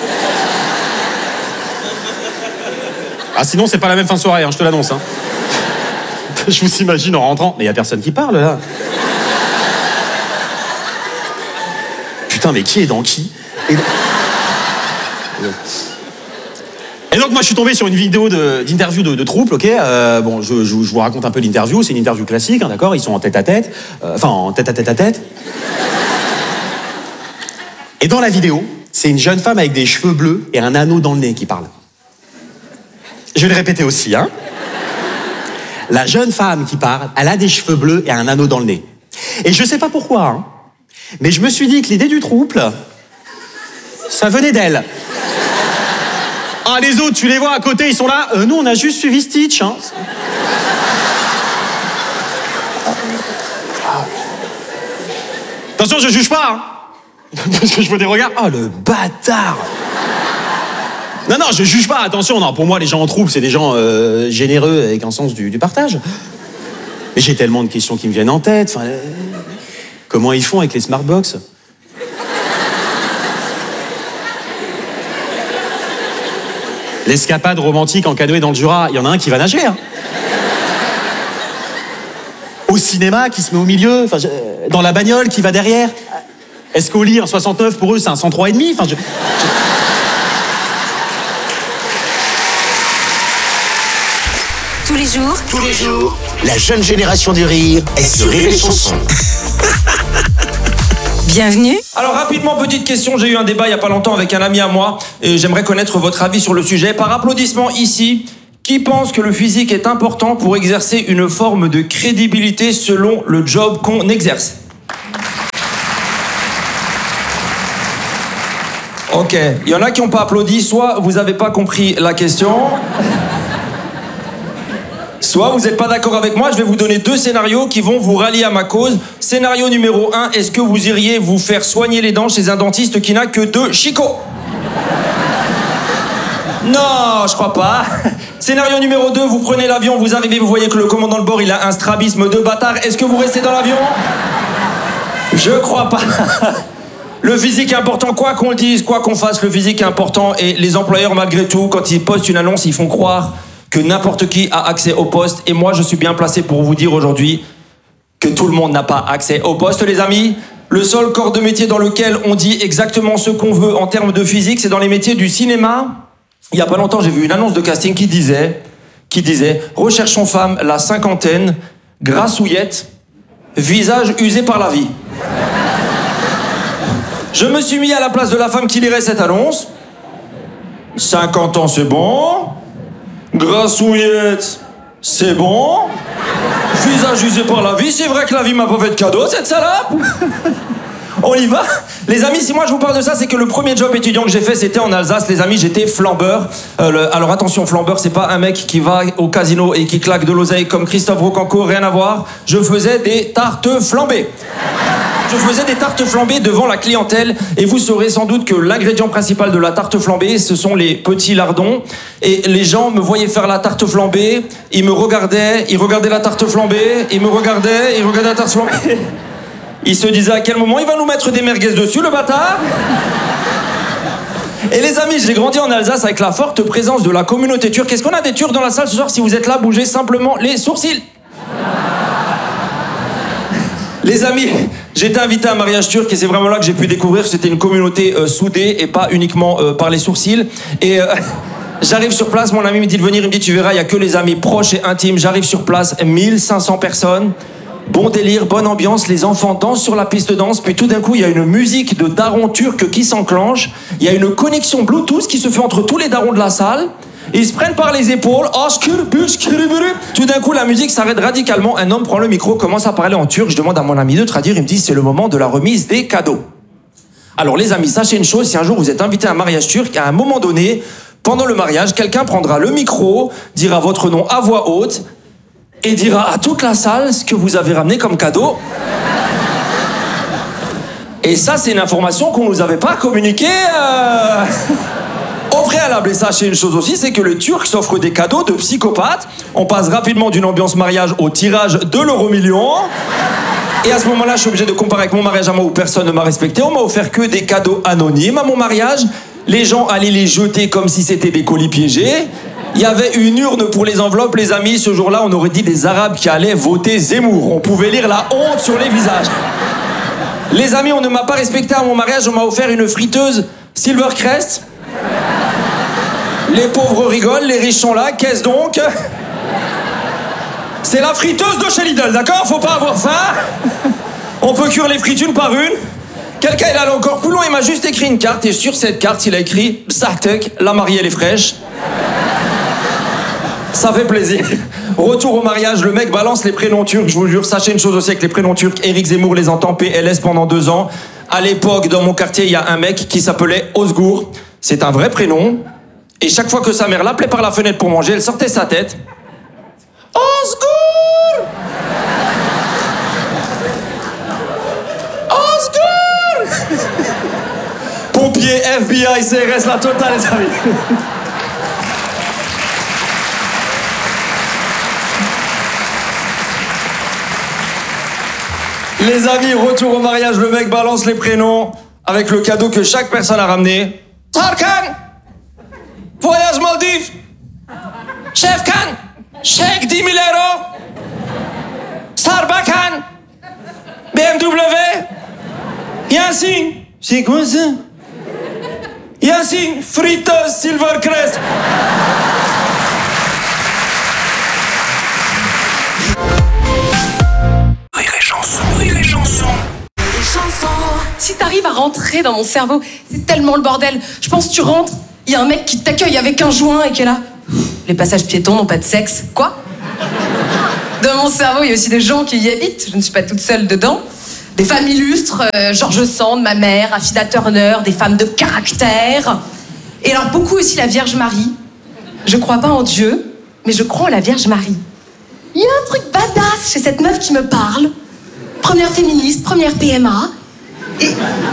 Ah, sinon, c'est pas la même fin de soirée, hein, je te l'annonce. Hein. Je vous imagine en rentrant. Mais y a personne qui parle là. Putain, mais qui est dans qui? Et... Et donc moi je suis tombé sur une vidéo de, d'interview de, de troupe, ok. Euh, bon, je, je, je vous raconte un peu l'interview. C'est une interview classique, hein, d'accord. Ils sont en tête à tête, euh, enfin en tête à tête à tête. Et dans la vidéo, c'est une jeune femme avec des cheveux bleus et un anneau dans le nez qui parle. Je vais le répéter aussi, hein. La jeune femme qui parle, elle a des cheveux bleus et un anneau dans le nez. Et je sais pas pourquoi, hein, mais je me suis dit que l'idée du trouble, ça venait d'elle. Ah, les autres, tu les vois à côté, ils sont là. Euh, nous, on a juste suivi Stitch. Hein. Attention, je juge pas. Hein. Parce que je vois des regards. Oh, le bâtard. Non, non, je juge pas. Attention, non. Pour moi, les gens en troupe, c'est des gens euh, généreux avec un sens du, du partage. Mais j'ai tellement de questions qui me viennent en tête. Enfin, euh, comment ils font avec les smartbox? L'escapade romantique en canoë dans le Jura, il y en a un qui va nager. Hein. Au cinéma, qui se met au milieu, enfin, je... dans la bagnole, qui va derrière. Est-ce qu'au lit, un soixante-neuf, pour eux, c'est un cent trois virgule cinq? Enfin, je... Tous les jours, Tous les jours, La jeune génération du rire est sur Rire et Chanson. Bienvenue. Alors rapidement, petite question, j'ai eu un débat il n'y a pas longtemps avec un ami à moi et j'aimerais connaître votre avis sur le sujet. Par applaudissement ici, qui pense que le physique est important pour exercer une forme de crédibilité selon le job qu'on exerce? Ok, il y en a qui n'ont pas applaudi, soit vous n'avez pas compris la question, soit vous n'êtes pas d'accord avec moi. Je vais vous donner deux scénarios qui vont vous rallier à ma cause. Scénario numéro un, est-ce que vous iriez vous faire soigner les dents chez un dentiste qui n'a que deux chicots? Non, je crois pas. Scénario numéro deux, vous prenez l'avion, vous arrivez, vous voyez que le commandant de bord, il a un strabisme de bâtard. Est-ce que vous restez dans l'avion? Je crois pas. Le physique est important, quoi qu'on le dise, quoi qu'on fasse, le physique est important. Et les employeurs, malgré tout, quand ils postent une annonce, ils font croire que n'importe qui a accès au poste. Et moi, je suis bien placé pour vous dire aujourd'hui que tout le monde n'a pas accès au poste, les amis. Le seul corps de métier dans lequel on dit exactement ce qu'on veut en termes de physique, c'est dans les métiers du cinéma. Il y a pas longtemps, j'ai vu une annonce de casting qui disait, qui disait « Recherchons femme, la cinquantaine, grassouillette, visage usé par la vie ». Je me suis mis à la place de la femme qui lirait cette annonce. cinquante ans, c'est bon. Grassouillette, c'est bon. Visage usé par la vie, c'est vrai que la vie m'a pas fait de cadeau, cette salope. On y va? Les amis, si moi je vous parle de ça, c'est que le premier job étudiant que j'ai fait, c'était en Alsace. Les amis, j'étais flambeur. Euh, le... Alors attention, flambeur, c'est pas un mec qui va au casino et qui claque de l'oseille comme Christophe Rocancourt, rien à voir. Je faisais des tartes flambées. Je faisais des tartes flambées devant la clientèle et vous saurez sans doute que l'ingrédient principal de la tarte flambée, ce sont les petits lardons. Et les gens me voyaient faire la tarte flambée, ils me regardaient, ils regardaient la tarte flambée, ils me regardaient, ils regardaient la tarte flambée. Ils se disaient à quel moment il va nous mettre des merguez dessus, le bâtard. Et les amis, j'ai grandi en Alsace avec la forte présence de la communauté turque. Est-ce qu'on a des Turcs dans la salle ce soir? Si vous êtes là, bougez simplement les sourcils. Les amis, j'ai été invité à un mariage turc et c'est vraiment là que j'ai pu découvrir que c'était une communauté euh, soudée et pas uniquement euh, par les sourcils. Et euh, j'arrive sur place, mon ami me dit de venir, il me dit tu verras, il n'y a que les amis proches et intimes. J'arrive sur place, mille cinq cents personnes, bon délire, bonne ambiance, les enfants dansent sur la piste de danse, puis tout d'un coup il y a une musique de daron turc qui s'enclenche, il y a une connexion Bluetooth qui se fait entre tous les darons de la salle. Ils se prennent par les épaules. Tout d'un coup, la musique s'arrête radicalement. Un homme prend le micro, commence à parler en turc. Je demande à mon ami de traduire. Il me dit c'est le moment de la remise des cadeaux. Alors les amis, sachez une chose, si un jour vous êtes invité à un mariage turc, à un moment donné, pendant le mariage, quelqu'un prendra le micro, dira votre nom à voix haute et dira à toute la salle ce que vous avez ramené comme cadeau. Et ça, c'est une information qu'on nous avait pas communiquée. Euh... Au préalable, et sachez une chose aussi, c'est que le Turc s'offre des cadeaux de psychopathe. On passe rapidement d'une ambiance mariage au tirage de l'euro million. Et à ce moment-là, je suis obligé de comparer avec mon mariage à moi où personne ne m'a respecté. On m'a offert que des cadeaux anonymes à mon mariage. Les gens allaient les jeter comme si c'était des colis piégés. Il y avait une urne pour les enveloppes, les amis. Ce jour-là, on aurait dit des Arabes qui allaient voter Zemmour. On pouvait lire la honte sur les visages. Les amis, on ne m'a pas respecté à mon mariage. On m'a offert une friteuse Silvercrest. Les pauvres rigolent, les riches sont là, qu'est-ce donc? C'est la friteuse de chez Lidl, d'accord? Faut pas avoir faim. On peut cuire les frites une par une. Quelqu'un est allé encore plus loin, il m'a juste écrit une carte et sur cette carte, il a écrit Bsaktek, la mariée elle est fraîche. Ça fait plaisir. Retour au mariage, le mec balance les prénoms turcs, je vous jure, sachez une chose aussi avec les prénoms turcs, Éric Zemmour les entend P L S pendant deux ans. À l'époque, dans mon quartier, il y a un mec qui s'appelait Osgour. C'est un vrai prénom. Et chaque fois que sa mère l'appelait par la fenêtre pour manger, elle sortait sa tête. Osgour! Osgour! Pompiers, F B I, C R S, la totale, les amis. Les amis, retour au mariage, le mec balance les prénoms avec le cadeau que chaque personne a ramené. Tarkan! Voyage Maldives! Chef Khan! Chèque dix mille euros! Sarbakan! B M W! Yassine! C'est quoi ça? Yassine! Friteuse Silvercrest! si t'arrives à rentrer dans mon cerveau, c'est tellement le bordel. Je pense que tu rentres, il y a un mec qui t'accueille avec un joint et qui est là. Les passages piétons n'ont pas de sexe. Quoi? Dans mon cerveau, il y a aussi des gens qui y habitent. Je ne suis pas toute seule dedans. Des femmes illustres, euh, George Sand, ma mère, Affida Turner, des femmes de caractère. Et alors beaucoup aussi la Vierge Marie. Je crois pas en Dieu, mais je crois en la Vierge Marie. Il y a un truc badass chez cette meuf qui me parle. Première féministe, première P M A. Et...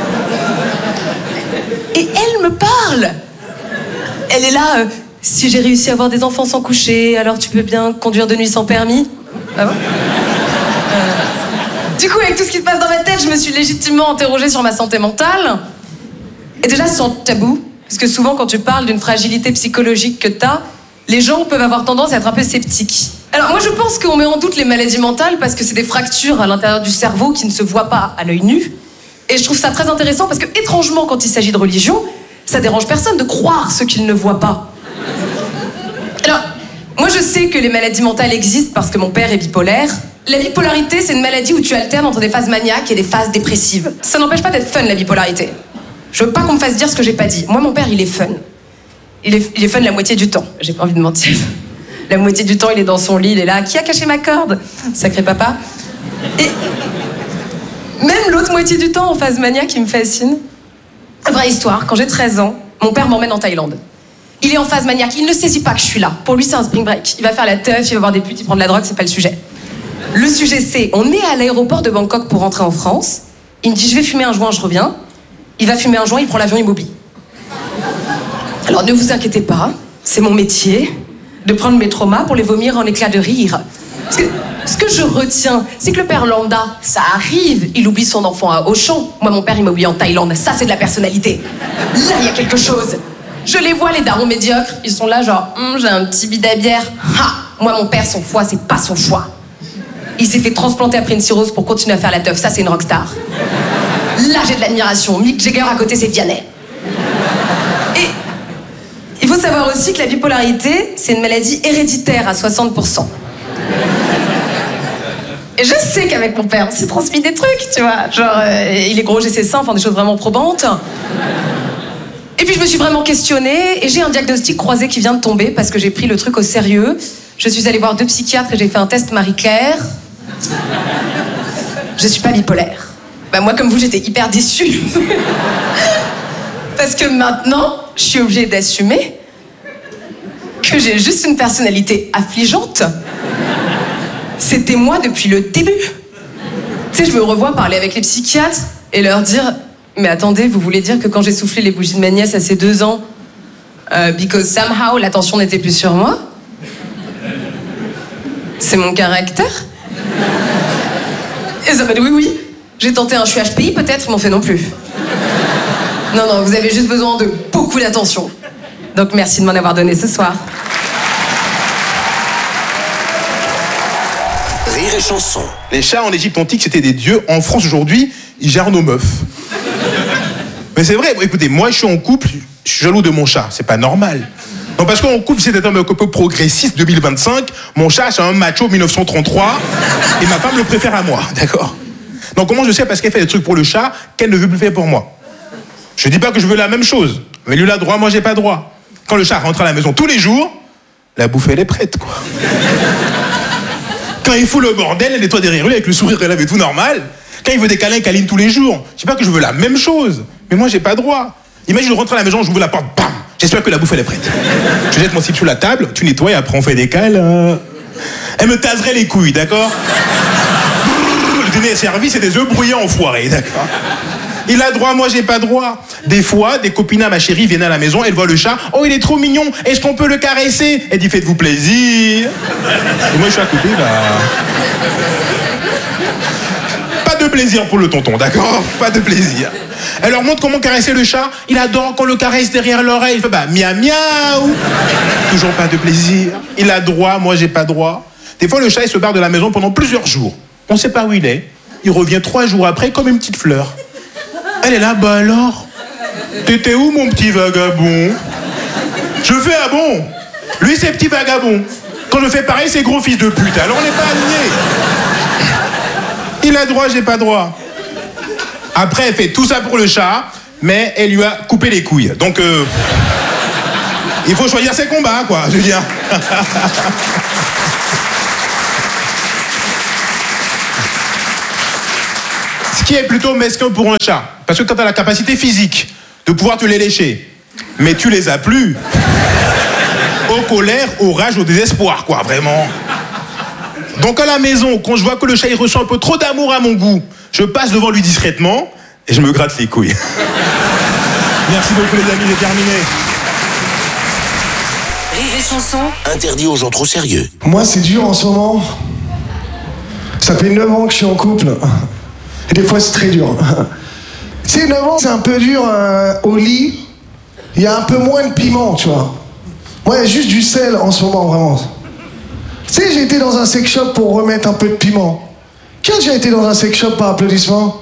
Et elle me parle. Elle est là, euh, si j'ai réussi à avoir des enfants sans coucher, alors tu peux bien conduire de nuit sans permis. Ah bon euh... Du coup, avec tout ce qui se passe dans ma tête, je me suis légitimement interrogée sur ma santé mentale. Et déjà, sans tabou, parce que souvent, quand tu parles d'une fragilité psychologique que t'as, les gens peuvent avoir tendance à être un peu sceptiques. Alors moi, je pense qu'on met en doute les maladies mentales parce que c'est des fractures à l'intérieur du cerveau qui ne se voient pas à l'œil nu. Et je trouve ça très intéressant parce que, étrangement, quand il s'agit de religion, ça dérange personne de croire ce qu'ils ne voient pas. Alors, moi, je sais que les maladies mentales existent parce que mon père est bipolaire. La bipolarité, c'est une maladie où tu alternes entre des phases maniaques et des phases dépressives. Ça n'empêche pas d'être fun, la bipolarité. Je veux pas qu'on me fasse dire ce que j'ai pas dit. Moi, mon père, il est fun. Il est, il est fun la moitié du temps. J'ai pas envie de mentir. La moitié du temps, il est dans son lit, il est là. Qui a caché ma corde? Sacré papa. Et même l'autre moitié du temps, en phase maniaque, il me fascine. Vraie histoire, quand j'ai treize ans, mon père m'emmène en Thaïlande. Il est en phase maniaque, il ne saisit pas que je suis là. Pour lui, c'est un spring break. Il va faire la teuf, il va voir des putes, il prend de la drogue, c'est pas le sujet. Le sujet, c'est, on est à l'aéroport de Bangkok pour rentrer en France. Il me dit, je vais fumer un joint, je reviens. Il va fumer un joint, il prend l'avion, il m'oublie. Alors ne vous inquiétez pas, c'est mon métier de prendre mes traumas pour les vomir en éclats de rire. Parce que, ce que je retiens, c'est que le père lambda, ça arrive, il oublie son enfant à Auchan. Moi, mon père, il m'a oublié en Thaïlande. Ça, c'est de la personnalité. Là, il y a quelque chose. Je les vois, les darons médiocres. Ils sont là, genre, hm, j'ai un petit bid à bière. Ha! Moi, mon père, son foie, c'est pas son choix. Il s'est fait transplanter après une cirrhose pour continuer à faire la teuf. Ça, c'est une rockstar. Là, j'ai de l'admiration. Mick Jagger à côté, c'est Vianney. Et il faut savoir aussi que la bipolarité, c'est une maladie héréditaire à soixante pour cent. Et je sais qu'avec mon père, on s'est transmis des trucs, tu vois. Genre, euh, il est gros, j'ai ses seins, enfin des choses vraiment probantes. Et puis je me suis vraiment questionnée, et j'ai un diagnostic croisé qui vient de tomber parce que j'ai pris le truc au sérieux. Je suis allée voir deux psychiatres et j'ai fait un test Marie-Claire. Je suis pas bipolaire. Bah moi, comme vous, j'étais hyper déçue. Parce que maintenant, je suis obligée d'assumer que j'ai juste une personnalité affligeante. C'était moi depuis le début. Tu sais, je me revois parler avec les psychiatres et leur dire « Mais attendez, vous voulez dire que quand j'ai soufflé les bougies de ma nièce à ses deux ans, euh, because somehow l'attention n'était plus sur moi, c'est mon caractère ?» Et ça m'a dit « Oui, oui, j'ai tenté un je suis H P I peut-être, ils m'ont fait non plus. » Non, non, vous avez juste besoin de beaucoup d'attention. Donc merci de m'en avoir donné ce soir. Rire et chanson. Les chats en Égypte antique, c'était des dieux. En France, aujourd'hui, ils gèrent nos meufs. Mais c'est vrai, écoutez, moi, je suis en couple, je suis jaloux de mon chat. C'est pas normal. Non, parce qu'en couple, c'est un peu progressiste, deux mille vingt-cinq. Mon chat, c'est un macho mille neuf cent trente-trois. Et ma femme le préfère à moi, d'accord? Donc comment je sais, parce qu'elle fait des trucs pour le chat, qu'elle ne veut plus faire pour moi? Je dis pas que je veux la même chose. Mais lui, il a droit, moi, j'ai pas droit. Quand le chat rentre à la maison tous les jours, la bouffe, elle est prête, quoi. Quand il fout le bordel, elle nettoie derrière lui avec le sourire relève et tout normal. Quand il veut des câlins, il câline tous les jours. Je dis pas que je veux la même chose, mais moi j'ai pas droit. Imagine, je rentre à la maison, j'ouvre la porte, bam, j'espère que la bouffe elle est prête. Je jette mon slip sous la table, tu nettoies et après on fait des câlins. Elle me taserait les couilles, d'accord? Le dîner est servi, c'est des œufs brouillés enfoirés, d'accord? Il a droit, moi j'ai pas droit. Des fois, des copines à ma chérie viennent à la maison, elles voient le chat. Oh, il est trop mignon, est-ce qu'on peut le caresser? Elle dit, faites-vous plaisir. Et moi je suis à côté, là. Pas de plaisir pour le tonton, d'accord? Pas de plaisir. Elle leur montre comment caresser le chat. Il adore qu'on le caresse derrière l'oreille. Il fait, bah, miaou miaou. Toujours pas de plaisir. Il a droit, moi j'ai pas droit. Des fois, le chat il se barre de la maison pendant plusieurs jours. On sait pas où il est. Il revient trois jours après comme une petite fleur. Elle est là, bah alors? T'étais où, mon petit vagabond? Je fais, ah bon? Lui, c'est petit vagabond. Quand je fais pareil, c'est gros fils de pute. Alors on n'est pas alignés. Il a droit, j'ai pas droit. Après, elle fait tout ça pour le chat, mais elle lui a coupé les couilles. Donc, euh, il faut choisir ses combats, quoi, je veux dire. Ce qui est plutôt mesquin pour un chat. Parce que quand tu as la capacité physique de pouvoir te les lécher, mais tu les as plus, au colère, au rage, au désespoir, quoi, vraiment. Donc à la maison, quand je vois que le chat il ressent un peu trop d'amour à mon goût, je passe devant lui discrètement et je me gratte les couilles. Merci beaucoup les amis, j'ai terminé. Rire et chanson. Interdit aux gens trop sérieux. Moi, c'est dur en ce moment. Ça fait neuf ans que je suis en couple. Et des fois, c'est très dur. C'est neuf ans, c'est un peu dur euh, au lit. Il y a un peu moins de piment, tu vois. Moi, il y a juste du sel en ce moment, vraiment. Tu sais, j'ai été dans un sex shop pour remettre un peu de piment. Qui a déjà été dans un sex shop par applaudissement?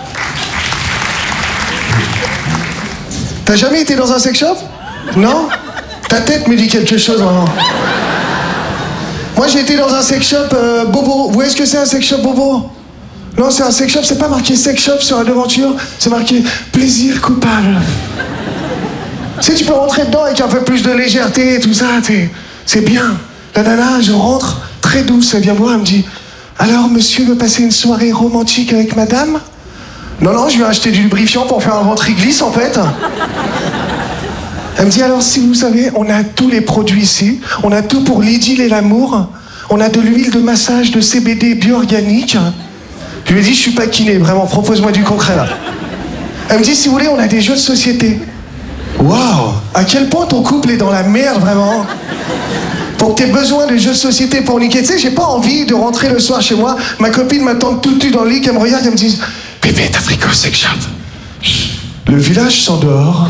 T'as jamais été dans un sex shop? Non? Ta tête me dit quelque chose, vraiment. Moi, j'ai été dans un sex shop euh, bobo. Vous voyez ce que c'est un sex shop bobo? Non, c'est un sex shop, c'est pas marqué sex shop sur la devanture, c'est marqué plaisir coupable. Tu sais, tu peux rentrer dedans avec un peu plus de légèreté et tout ça, c'est bien. La nana, je rentre, très douce, elle vient me voir, elle me dit « Alors, monsieur veut passer une soirée romantique avec madame ?» Non, non, je lui ai acheté du lubrifiant pour faire un ventre glisse, en fait. Elle me dit « Alors, si vous savez, on a tous les produits ici, on a tout pour l'idylle et l'amour, on a de l'huile de massage de C B D bio-organique. » Je lui ai dit « Je suis pas kiné, vraiment, propose-moi du concret, là. » Elle me dit « Si vous voulez, on a des jeux de société. » Waouh! À quel point ton couple est dans la merde, vraiment? Pour que t'aies besoin de jeux de société pour niquer. Tu sais, j'ai pas envie de rentrer le soir chez moi, ma copine m'attend tout nu dans le lit, qu'elle me regarde, qu'elle me dise « Bébé, t'as pris quoi, sex shop ?» Le village s'endort.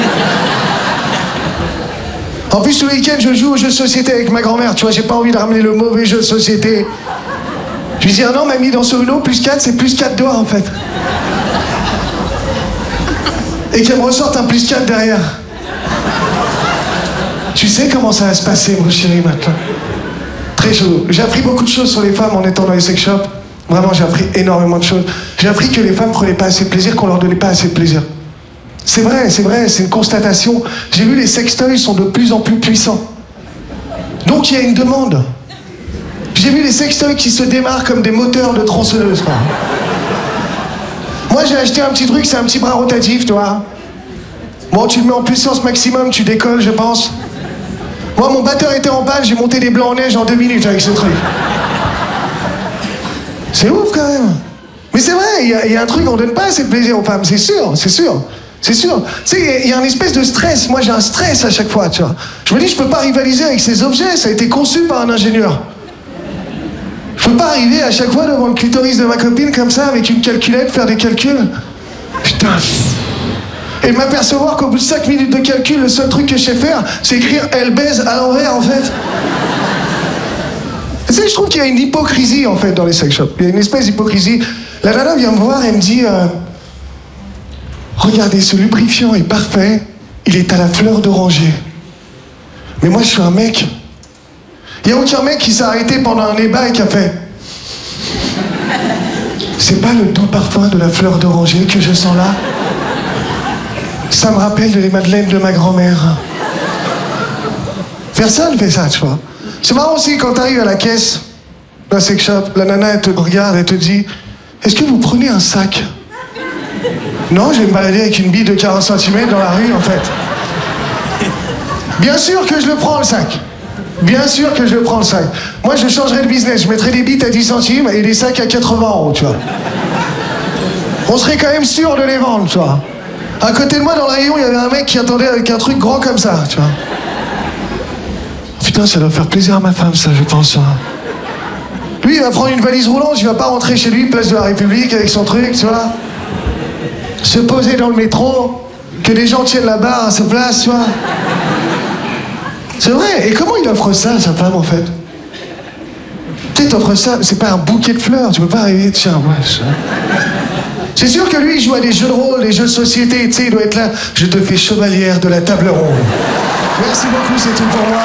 En plus, tout le week-end, je joue aux jeux de société avec ma grand-mère. Tu vois, j'ai pas envie de ramener le mauvais jeu de société. Je lui dis « Ah non, mamie, dans ce Uno, plus quatre, c'est plus quatre doigts, en fait. » Et qu'elle me ressorte un plus quatre derrière. Tu sais comment ça va se passer, mon chéri, maintenant. Très chaud. J'ai appris beaucoup de choses sur les femmes en étant dans les sex shops. Vraiment, j'ai appris énormément de choses. J'ai appris que les femmes prenaient pas assez de plaisir, qu'on leur donnait pas assez de plaisir. C'est vrai, c'est vrai, c'est une constatation. J'ai vu les sextoys sont de plus en plus puissants. Donc il y a une demande. J'ai vu les sextoys qui se démarrent comme des moteurs de tronçonneuses, quoi. Moi, j'ai acheté un petit truc, c'est un petit bras rotatif, tu vois. Bon, tu le mets en puissance maximum, tu décolles, je pense. Moi, mon batteur était en panne, j'ai monté des blancs en neige en deux minutes avec ce truc. C'est ouf, quand même. Mais c'est vrai, il y, y a un truc, on donne pas assez de plaisir aux femmes, c'est sûr, c'est sûr. C'est sûr. Tu sais, il y, y a un espèce de stress. Moi, j'ai un stress à chaque fois, tu vois. Je me dis, je peux pas rivaliser avec ces objets, ça a été conçu par un ingénieur. Je peux pas arriver à chaque fois devant le clitoris de ma copine comme ça, avec une calculette, faire des calculs. Putain. Et m'apercevoir qu'au bout de cinq minutes de calcul, le seul truc que je sais faire, c'est écrire « elle baise » à l'envers, en fait. Tu sais, je trouve qu'il y a une hypocrisie, en fait, dans les sex shops. Il y a une espèce d'hypocrisie. La nana vient me voir et me dit euh, « Regardez, ce lubrifiant est parfait, il est à la fleur d'oranger. » Mais moi, je suis un mec... Il n'y a aucun mec qui s'est arrêté pendant un débat et qui a fait « C'est pas le doux parfum de la fleur d'oranger que je sens là? Ça me rappelle les madeleines de ma grand-mère. » Personne fait ça, tu vois. C'est marrant aussi quand t'arrives à la caisse d'un sex shop, la nana elle te regarde, elle te dit « Est-ce que vous prenez un sac ?» Non, je vais me balader avec une bille de quarante centimètres dans la rue, en fait. Bien sûr que je le prends, le sac. Bien sûr que je prends le sac. Moi, je changerais de business. Je mettrais des bites à dix centimes et des sacs à quatre-vingts euros, tu vois. On serait quand même sûr de les vendre, tu vois. À côté de moi, dans le rayon, il y avait un mec qui attendait avec un truc grand comme ça, tu vois. Putain, ça doit faire plaisir à ma femme, ça, je pense. Lui, il va prendre une valise roulante, il va pas rentrer chez lui, place de la République, avec son truc, tu vois. Se poser dans le métro, que des gens tiennent la barre à sa place, tu vois. C'est vrai, et comment il offre ça à sa femme, en fait? Tu sais, t'offres ça, c'est pas un bouquet de fleurs, tu peux pas arriver, tiens, ouais, ça... C'est sûr que lui, il joue à des jeux de rôle, des jeux de société, tu sais, il doit être là, je te fais chevalière de la table ronde. Merci beaucoup, c'est tout pour moi.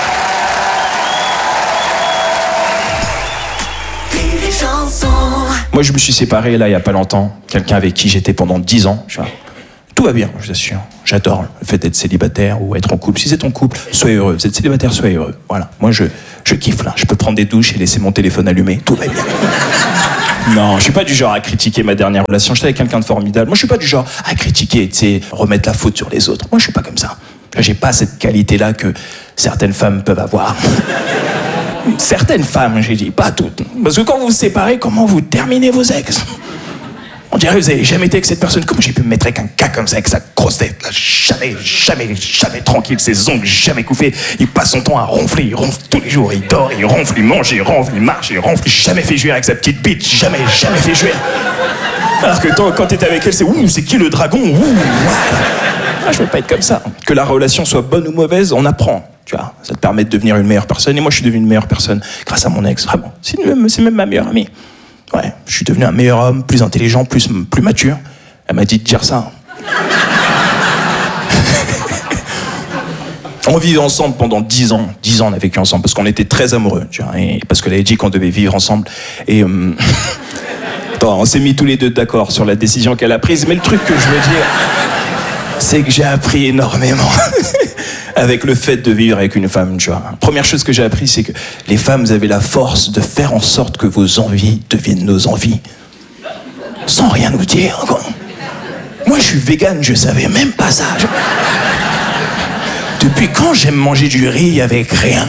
Rire et chanson. Moi, je me suis séparé, là, il y a pas longtemps. Quelqu'un avec qui j'étais pendant dix ans. Tu vois. Tout va bien, je vous assure. J'adore le fait d'être célibataire ou être en couple. Si c'est ton couple, soyez heureux. Vous êtes célibataire, soyez heureux. Voilà. Moi, je, je kiffe, là. Je peux prendre des douches et laisser mon téléphone allumé. Tout va bien. Non, je suis pas du genre à critiquer ma dernière relation. J'étais avec quelqu'un de formidable. Moi, je suis pas du genre à critiquer, tu sais, remettre la faute sur les autres. Moi, je suis pas comme ça. J'ai pas cette qualité-là que certaines femmes peuvent avoir. Certaines femmes, j'ai dit, pas toutes. Parce que quand vous vous séparez, comment vous terminez vos ex? On dirait que vous avez jamais été avec cette personne. Comment j'ai pu me mettre avec un gars comme ça, avec sa grosse tête là, jamais, jamais, jamais tranquille, ses ongles jamais coupés. Il passe son temps à ronfler, il ronfle tous les jours, il dort, il ronfle, il mange, il ronfle, il marche, il ronfle. Jamais fait jouer avec sa petite bite, jamais, jamais fait jouer. Alors que toi, quand t'es avec elle, c'est ouh, c'est qui le dragon? Ouh, ah, je veux pas être comme ça. Que la relation soit bonne ou mauvaise, on apprend. Tu vois, ça te permet de devenir une meilleure personne. Et moi, je suis devenu une meilleure personne grâce à mon ex. Vraiment, c'est même, c'est même ma meilleure amie. Ouais, je suis devenu un meilleur homme, plus intelligent, plus, plus mature. Elle m'a dit de dire ça. On vivait ensemble pendant dix ans. dix ans, on a vécu ensemble parce qu'on était très amoureux, tu vois, et parce qu'elle avait dit qu'on devait vivre ensemble. Et euh... bon, on s'est mis tous les deux d'accord sur la décision qu'elle a prise. Mais le truc que je veux dire, c'est que j'ai appris énormément avec le fait de vivre avec une femme, tu vois. Première chose que j'ai appris, c'est que les femmes, vous avez la force de faire en sorte que vos envies deviennent nos envies. Sans rien nous dire, quoi. Moi, je suis végane, je savais même pas ça. Je... Depuis quand j'aime manger du riz avec rien?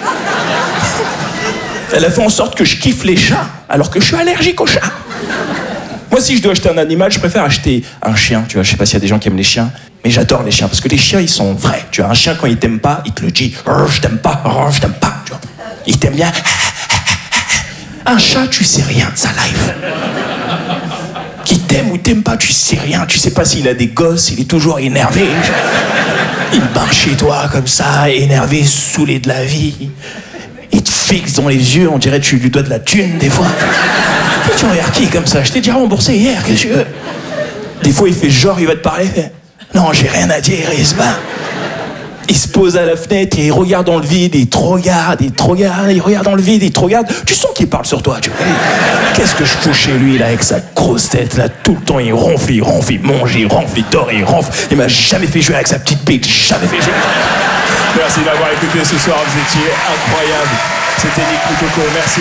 Elle a fait en sorte que je kiffe les chats, alors que je suis allergique aux chats. Moi, si je dois acheter un animal, je préfère acheter un chien, tu vois. Je sais pas s'il y a des gens qui aiment les chiens, mais j'adore les chiens, parce que les chiens, ils sont vrais. Tu vois, un chien, quand il t'aime pas, il te le dit. « Je t'aime pas, je t'aime pas. » Tu vois. Il t'aime bien. Un chat, tu sais rien de sa life. Qui t'aime ou t'aime pas, tu sais rien. Tu sais pas s'il a des gosses, il est toujours énervé. Il marche chez toi comme ça, énervé, saoulé de la vie. Il te fixe dans les yeux, on dirait que tu lui dois de la thune, des fois. Tu regardes qui comme ça? Je t'ai déjà remboursé hier, qu'est-ce que tu veux? Des fois, il fait genre, il va te parler. Non, j'ai rien à dire, il se bat. Il se pose à la fenêtre et il regarde dans le vide, il te regarde, il te regarde, il regarde dans le vide, il te regarde. Tu sens qu'il parle sur toi, tu vois. Qu'est-ce que je fous chez lui, là, avec sa grosse tête, là, tout le temps, il ronfle, il ronfle, il mange, il ronfle, il dort, il ronfle. Il m'a jamais fait jouer avec sa petite bite, jamais fait jouer. Merci d'avoir écouté ce soir, vous étiez incroyable. C'était Nick Moukoko, merci.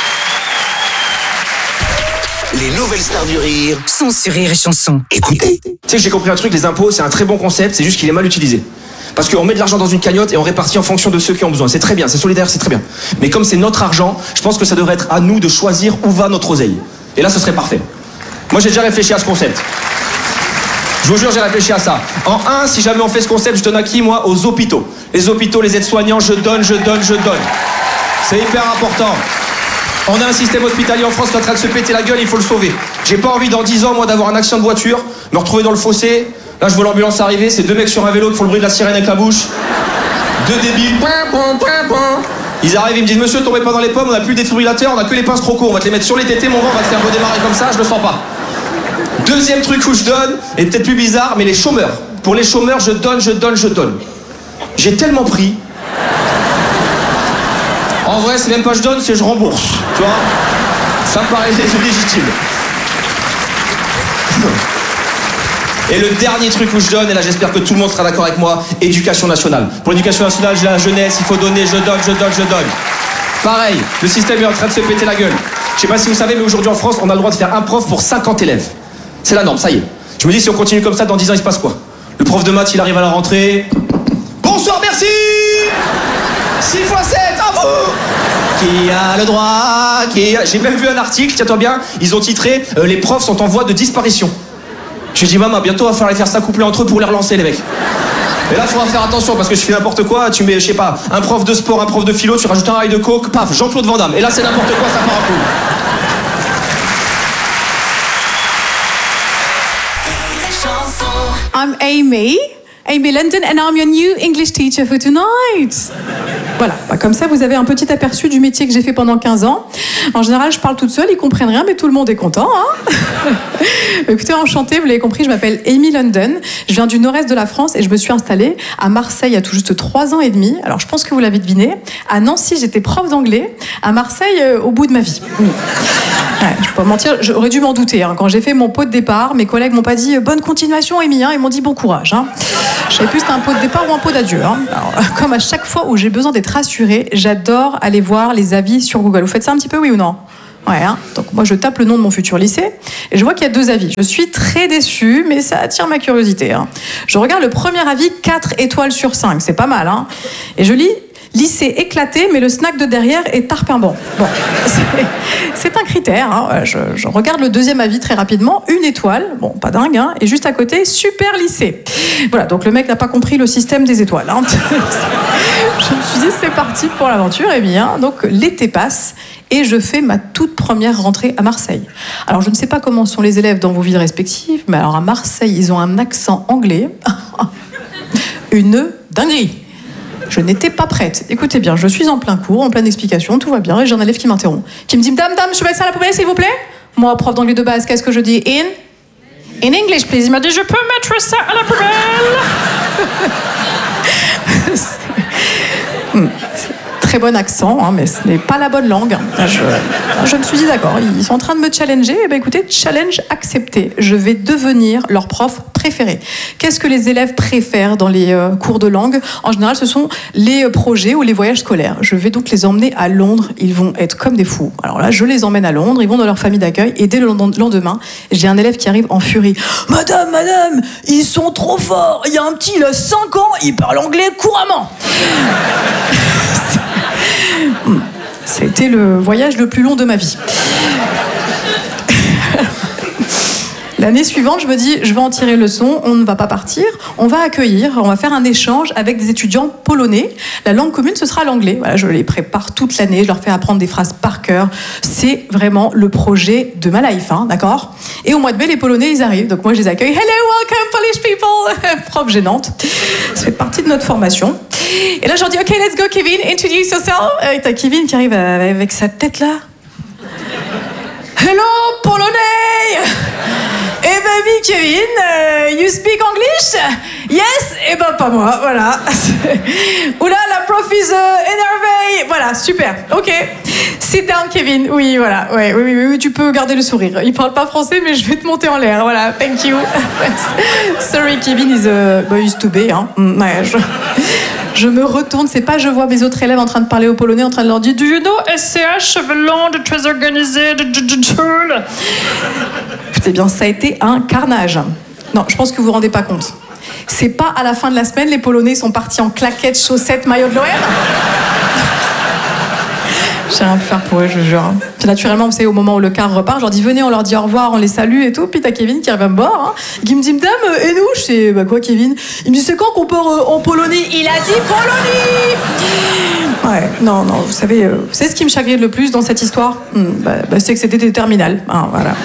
Les nouvelles stars du rire sont sur Rire et Chanson. Écoutez. Tu sais que j'ai compris un truc, les impôts, c'est un très bon concept, c'est juste qu'il est mal utilisé. Parce qu'on met de l'argent dans une cagnotte et on répartit en fonction de ceux qui ont besoin. C'est très bien, c'est solidaire, c'est très bien. Mais comme c'est notre argent, je pense que ça devrait être à nous de choisir où va notre oseille. Et là, ce serait parfait. Moi, j'ai déjà réfléchi à ce concept. Je vous jure, j'ai réfléchi à ça. En un, si jamais on fait ce concept, je donne à qui, moi? Aux hôpitaux. Les hôpitaux, les aides-soignants, je donne, je donne, je donne. C'est hyper important. On a un système hospitalier en France qui est en train de se péter la gueule, il faut le sauver. J'ai pas envie dans dix ans, moi, d'avoir un accident de voiture, me retrouver dans le fossé. Là, je vois l'ambulance arriver, c'est deux mecs sur un vélo qui font le bruit de la sirène avec la bouche. Deux débiles. Ils arrivent, ils me disent, monsieur, tombez pas dans les pommes, on a plus de défibrillateur, on a que les pinces trop courts, on va te les mettre sur les tétés, mon gars, on va te faire redémarrer comme ça, je le sens pas. Deuxième truc où je donne, et peut-être plus bizarre, mais les chômeurs. Pour les chômeurs, je donne, je donne, je donne. J'ai tellement pris. En vrai, c'est même pas je donne, c'est je rembourse. Tu vois? Ça me paraît légitime. Et le dernier truc où je donne, et là j'espère que tout le monde sera d'accord avec moi, éducation nationale. Pour l'éducation nationale, j'ai la jeunesse, il faut donner, je donne, je donne, je donne. Pareil, le système est en train de se péter la gueule. Je sais pas si vous savez, mais aujourd'hui en France, on a le droit de faire un prof pour cinquante élèves. C'est la norme, ça y est. Je me dis, si on continue comme ça, dans dix ans, il se passe quoi? Le prof de maths, il arrive à la rentrée. Bonsoir, merci! six fois sept, à vous! Qui a le droit? Qui a... J'ai même vu un article, tiens-toi bien, ils ont titré euh, les profs sont en voie de disparition. J'ai dit, maman, bientôt, il va falloir les faire s'accoupler entre eux pour les relancer, les mecs. Et là, il faudra faire attention parce que je fais n'importe quoi. Tu mets, je sais pas, un prof de sport, un prof de philo, tu rajoutes un rail de coke, paf, Jean-Claude Van Damme. Et là, c'est n'importe quoi, ça part en couille. I'm Amy, Amy London, and I'm your new English teacher for tonight. Voilà, bah comme ça vous avez un petit aperçu du métier que j'ai fait pendant quinze ans. En général, je parle toute seule, ils comprennent rien, mais tout le monde est content. Hein. Écoutez, enchantée, vous l'avez compris, je m'appelle Amy London. Je viens du nord-est de la France et je me suis installée à Marseille il y a tout juste trois ans et demi. Alors, je pense que vous l'avez deviné. À Nancy, j'étais prof d'anglais. À Marseille, euh, au bout de ma vie. Ouais, je peux pas mentir, j'aurais dû m'en douter. Hein. Quand j'ai fait mon pot de départ, mes collègues m'ont pas dit bonne continuation, Amy, hein. Ils m'ont dit bon courage. Hein. Je savais plus si c'était un pot de départ ou un pot d'adieu. Hein. Alors, comme à chaque fois où j'ai besoin d'être rassurée, j'adore aller voir les avis sur Google. Vous faites ça un petit peu, oui ou non? Ouais, hein. Donc moi je tape le nom de mon futur lycée et je vois qu'il y a deux avis. Je suis très déçue, mais ça attire ma curiosité. Hein. Je regarde le premier avis, quatre étoiles sur cinq, c'est pas mal. Hein. Et je lis lycée éclaté, mais le snack de derrière est tarpinbant. Bon, c'est un critère. Hein. Je, je regarde le deuxième avis très rapidement, une étoile, bon, pas dingue, hein. Et juste à côté, super lycée. Voilà, donc le mec n'a pas compris le système des étoiles. Hein. Je me suis dit, c'est parti pour l'aventure. Et bien, donc l'été passe et je fais ma toute première rentrée à Marseille. Alors, je ne sais pas comment sont les élèves dans vos villes respectives, mais alors à Marseille, ils ont un accent anglais. Une dinguerie. Je n'étais pas prête. Écoutez bien, je suis en plein cours, en pleine explication, tout va bien, et j'ai un élève qui m'interrompt, qui me dit « Dame, dame, je peux mettre ça à la poubelle, s'il vous plaît ?» Moi, prof d'anglais de base, qu'est-ce que je dis? « In In English, please. » Il m'a dit « Je peux mettre ça à la poubelle ?» hmm. Très bon accent, hein, mais ce n'est pas la bonne langue. Je, je me suis dit d'accord, ils sont en train de me challenger. Eh bien, écoutez, challenge accepté. Je vais devenir leur prof préféré. Qu'est-ce que les élèves préfèrent dans les euh, cours de langue? En général, ce sont les projets ou les voyages scolaires. Je vais donc les emmener à Londres. Ils vont être comme des fous. Alors là, je les emmène à Londres. Ils vont dans leur famille d'accueil. Et dès le lendemain, j'ai un élève qui arrive en furie. Madame, madame, ils sont trop forts. Il y a un petit, il a cinq ans, il parle anglais couramment. C'était le voyage le plus long de ma vie. L'année suivante, je me dis, je vais en tirer leçon, on ne va pas partir, on va accueillir, on va faire un échange avec des étudiants polonais. La langue commune, ce sera l'anglais. Voilà, je les prépare toute l'année, je leur fais apprendre des phrases par cœur. C'est vraiment le projet de ma life, hein, d'accord? Et au mois de mai, les Polonais, ils arrivent. Donc moi, je les accueille. Hello, welcome, Polish people! Prof gênante. Ça fait partie de notre formation. Et là, je leur dis, OK, let's go, Kevin, introduce yourself. Et t'as Kevin qui arrive avec sa tête là. Hello, Polonais! Eh ben oui, Kevin, uh, you speak English? Yes? Eh ben pas moi, voilà. Oula, la prof is uh, énervée. Voilà, super, ok. Sit down, Kevin. Oui, voilà, ouais, oui, oui, oui, tu peux garder le sourire. Il parle pas français, mais je vais te monter en l'air, voilà, thank you. Sorry, Kevin is, uh, bah, is to be, hein. Ouais, je... Je me retourne, c'est pas je vois mes autres élèves en train de parler au polonais, en train de leur dire « Do you know S C H, chevelon, de très organisé, de de Écoutez bien, ça a été un carnage. Non, je pense que vous vous rendez pas compte. C'est pas à la fin de la semaine, les Polonais sont partis en claquettes, chaussettes, maillot de l'O M. J'ai rien pu faire pour eux, je vous jure. Puis naturellement, vous savez, au moment où le car repart, je leur dis venez, on leur dit au revoir, on les salue et tout. Puis t'as Kevin qui revient me voir, hein, qui me dit madame, et nous? Je sais, bah quoi, Kevin? Il me dit c'est quand qu'on part euh, en Polonie? Il a dit Polonie! Ouais, non, non, vous savez, euh, vous savez ce qui me chagrine le plus dans cette histoire? hmm, bah, bah, C'est que c'était des terminales. Hein, voilà.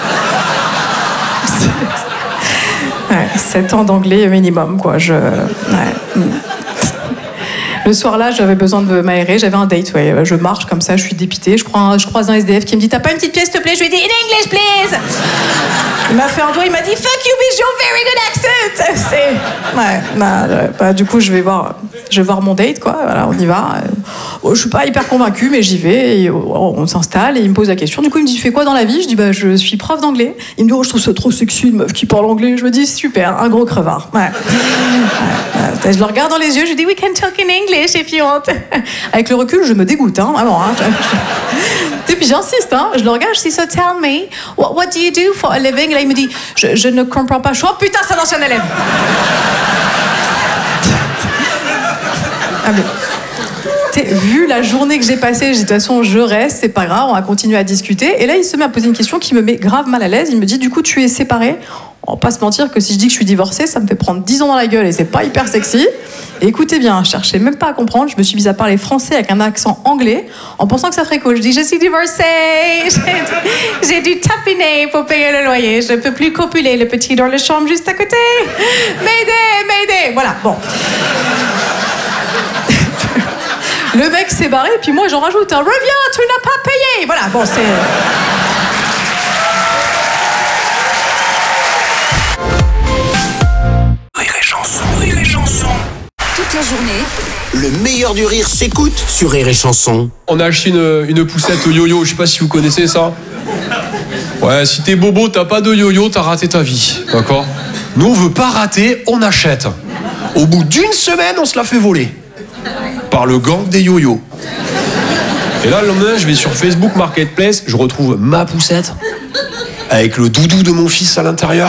Ouais, sept ans d'anglais minimum, quoi. Je. Ouais. hmm. Le soir-là, j'avais besoin de m'aérer, j'avais un date, ouais. Je marche comme ça, je suis dépitée, je croise, je croise un S D F qui me dit « T'as pas une petite pièce, s'il te plaît ?» Je lui ai dit « In English, please !» Il m'a fait un doigt, il m'a dit « Fuck you with your very good accent !» C'est... Ouais, bah, bah, du coup, je vais voir, je vais voir mon date, quoi, voilà, on y va. Oh, je suis pas hyper convaincue, mais j'y vais, et, oh, on s'installe, et il me pose la question. Du coup, il me dit « Tu fais quoi dans la vie ?» Je dis bah, « Je suis prof d'anglais. » Il me dit « Oh, je trouve ça trop sexy, une meuf qui parle anglais. » Je me dis « Super, un gros crevard. » Ouais. Ouais, je le regarde dans les yeux, je lui dis « We can talk in English if you want. » Avec le recul, je me dégoûte, hein, vraiment. Hein, et puis j'insiste, hein, je le regarde, je dis « So tell me, what, what do you do for a living ?» Et là, il me dit je, « Je ne comprends pas. » Je suis « Oh putain, c'est un ancien élève. » Ah mais... Vu la journée que j'ai passée, j'ai dit de toute façon je reste, c'est pas grave, on va continuer à discuter. Et là il se met à poser une question qui me met grave mal à l'aise. Il me dit du coup tu es séparée. On va pas se mentir que si je dis que je suis divorcée, ça me fait prendre dix ans dans la gueule et c'est pas hyper sexy. Et écoutez bien, je cherchais même pas à comprendre, je me suis mise à parler français avec un accent anglais en pensant que ça ferait cool. Je dis je suis divorcée, j'ai, j'ai dû tapiner pour payer le loyer, je peux plus copuler le petit dans la chambre juste à côté. M'aider, m'aider. Voilà, bon. Le mec s'est barré, puis moi j'en rajoute un « Reviens, tu n'as pas payé !» Voilà, bon, c'est... Rire et chanson, rire et chanson. Toute la journée, Le meilleur du rire s'écoute sur Rire et chanson. On a acheté une, une poussette au yo-yo, je sais pas si vous connaissez ça. Ouais, si t'es bobo, t'as pas de yo-yo, t'as raté ta vie. D'accord? Nous, on veut pas rater, on achète. Au bout d'une semaine, on se la fait voler. Par le gang des yo-yo. Et là, le lendemain, je vais sur Facebook Marketplace, je retrouve ma poussette. Avec le doudou de mon fils à l'intérieur.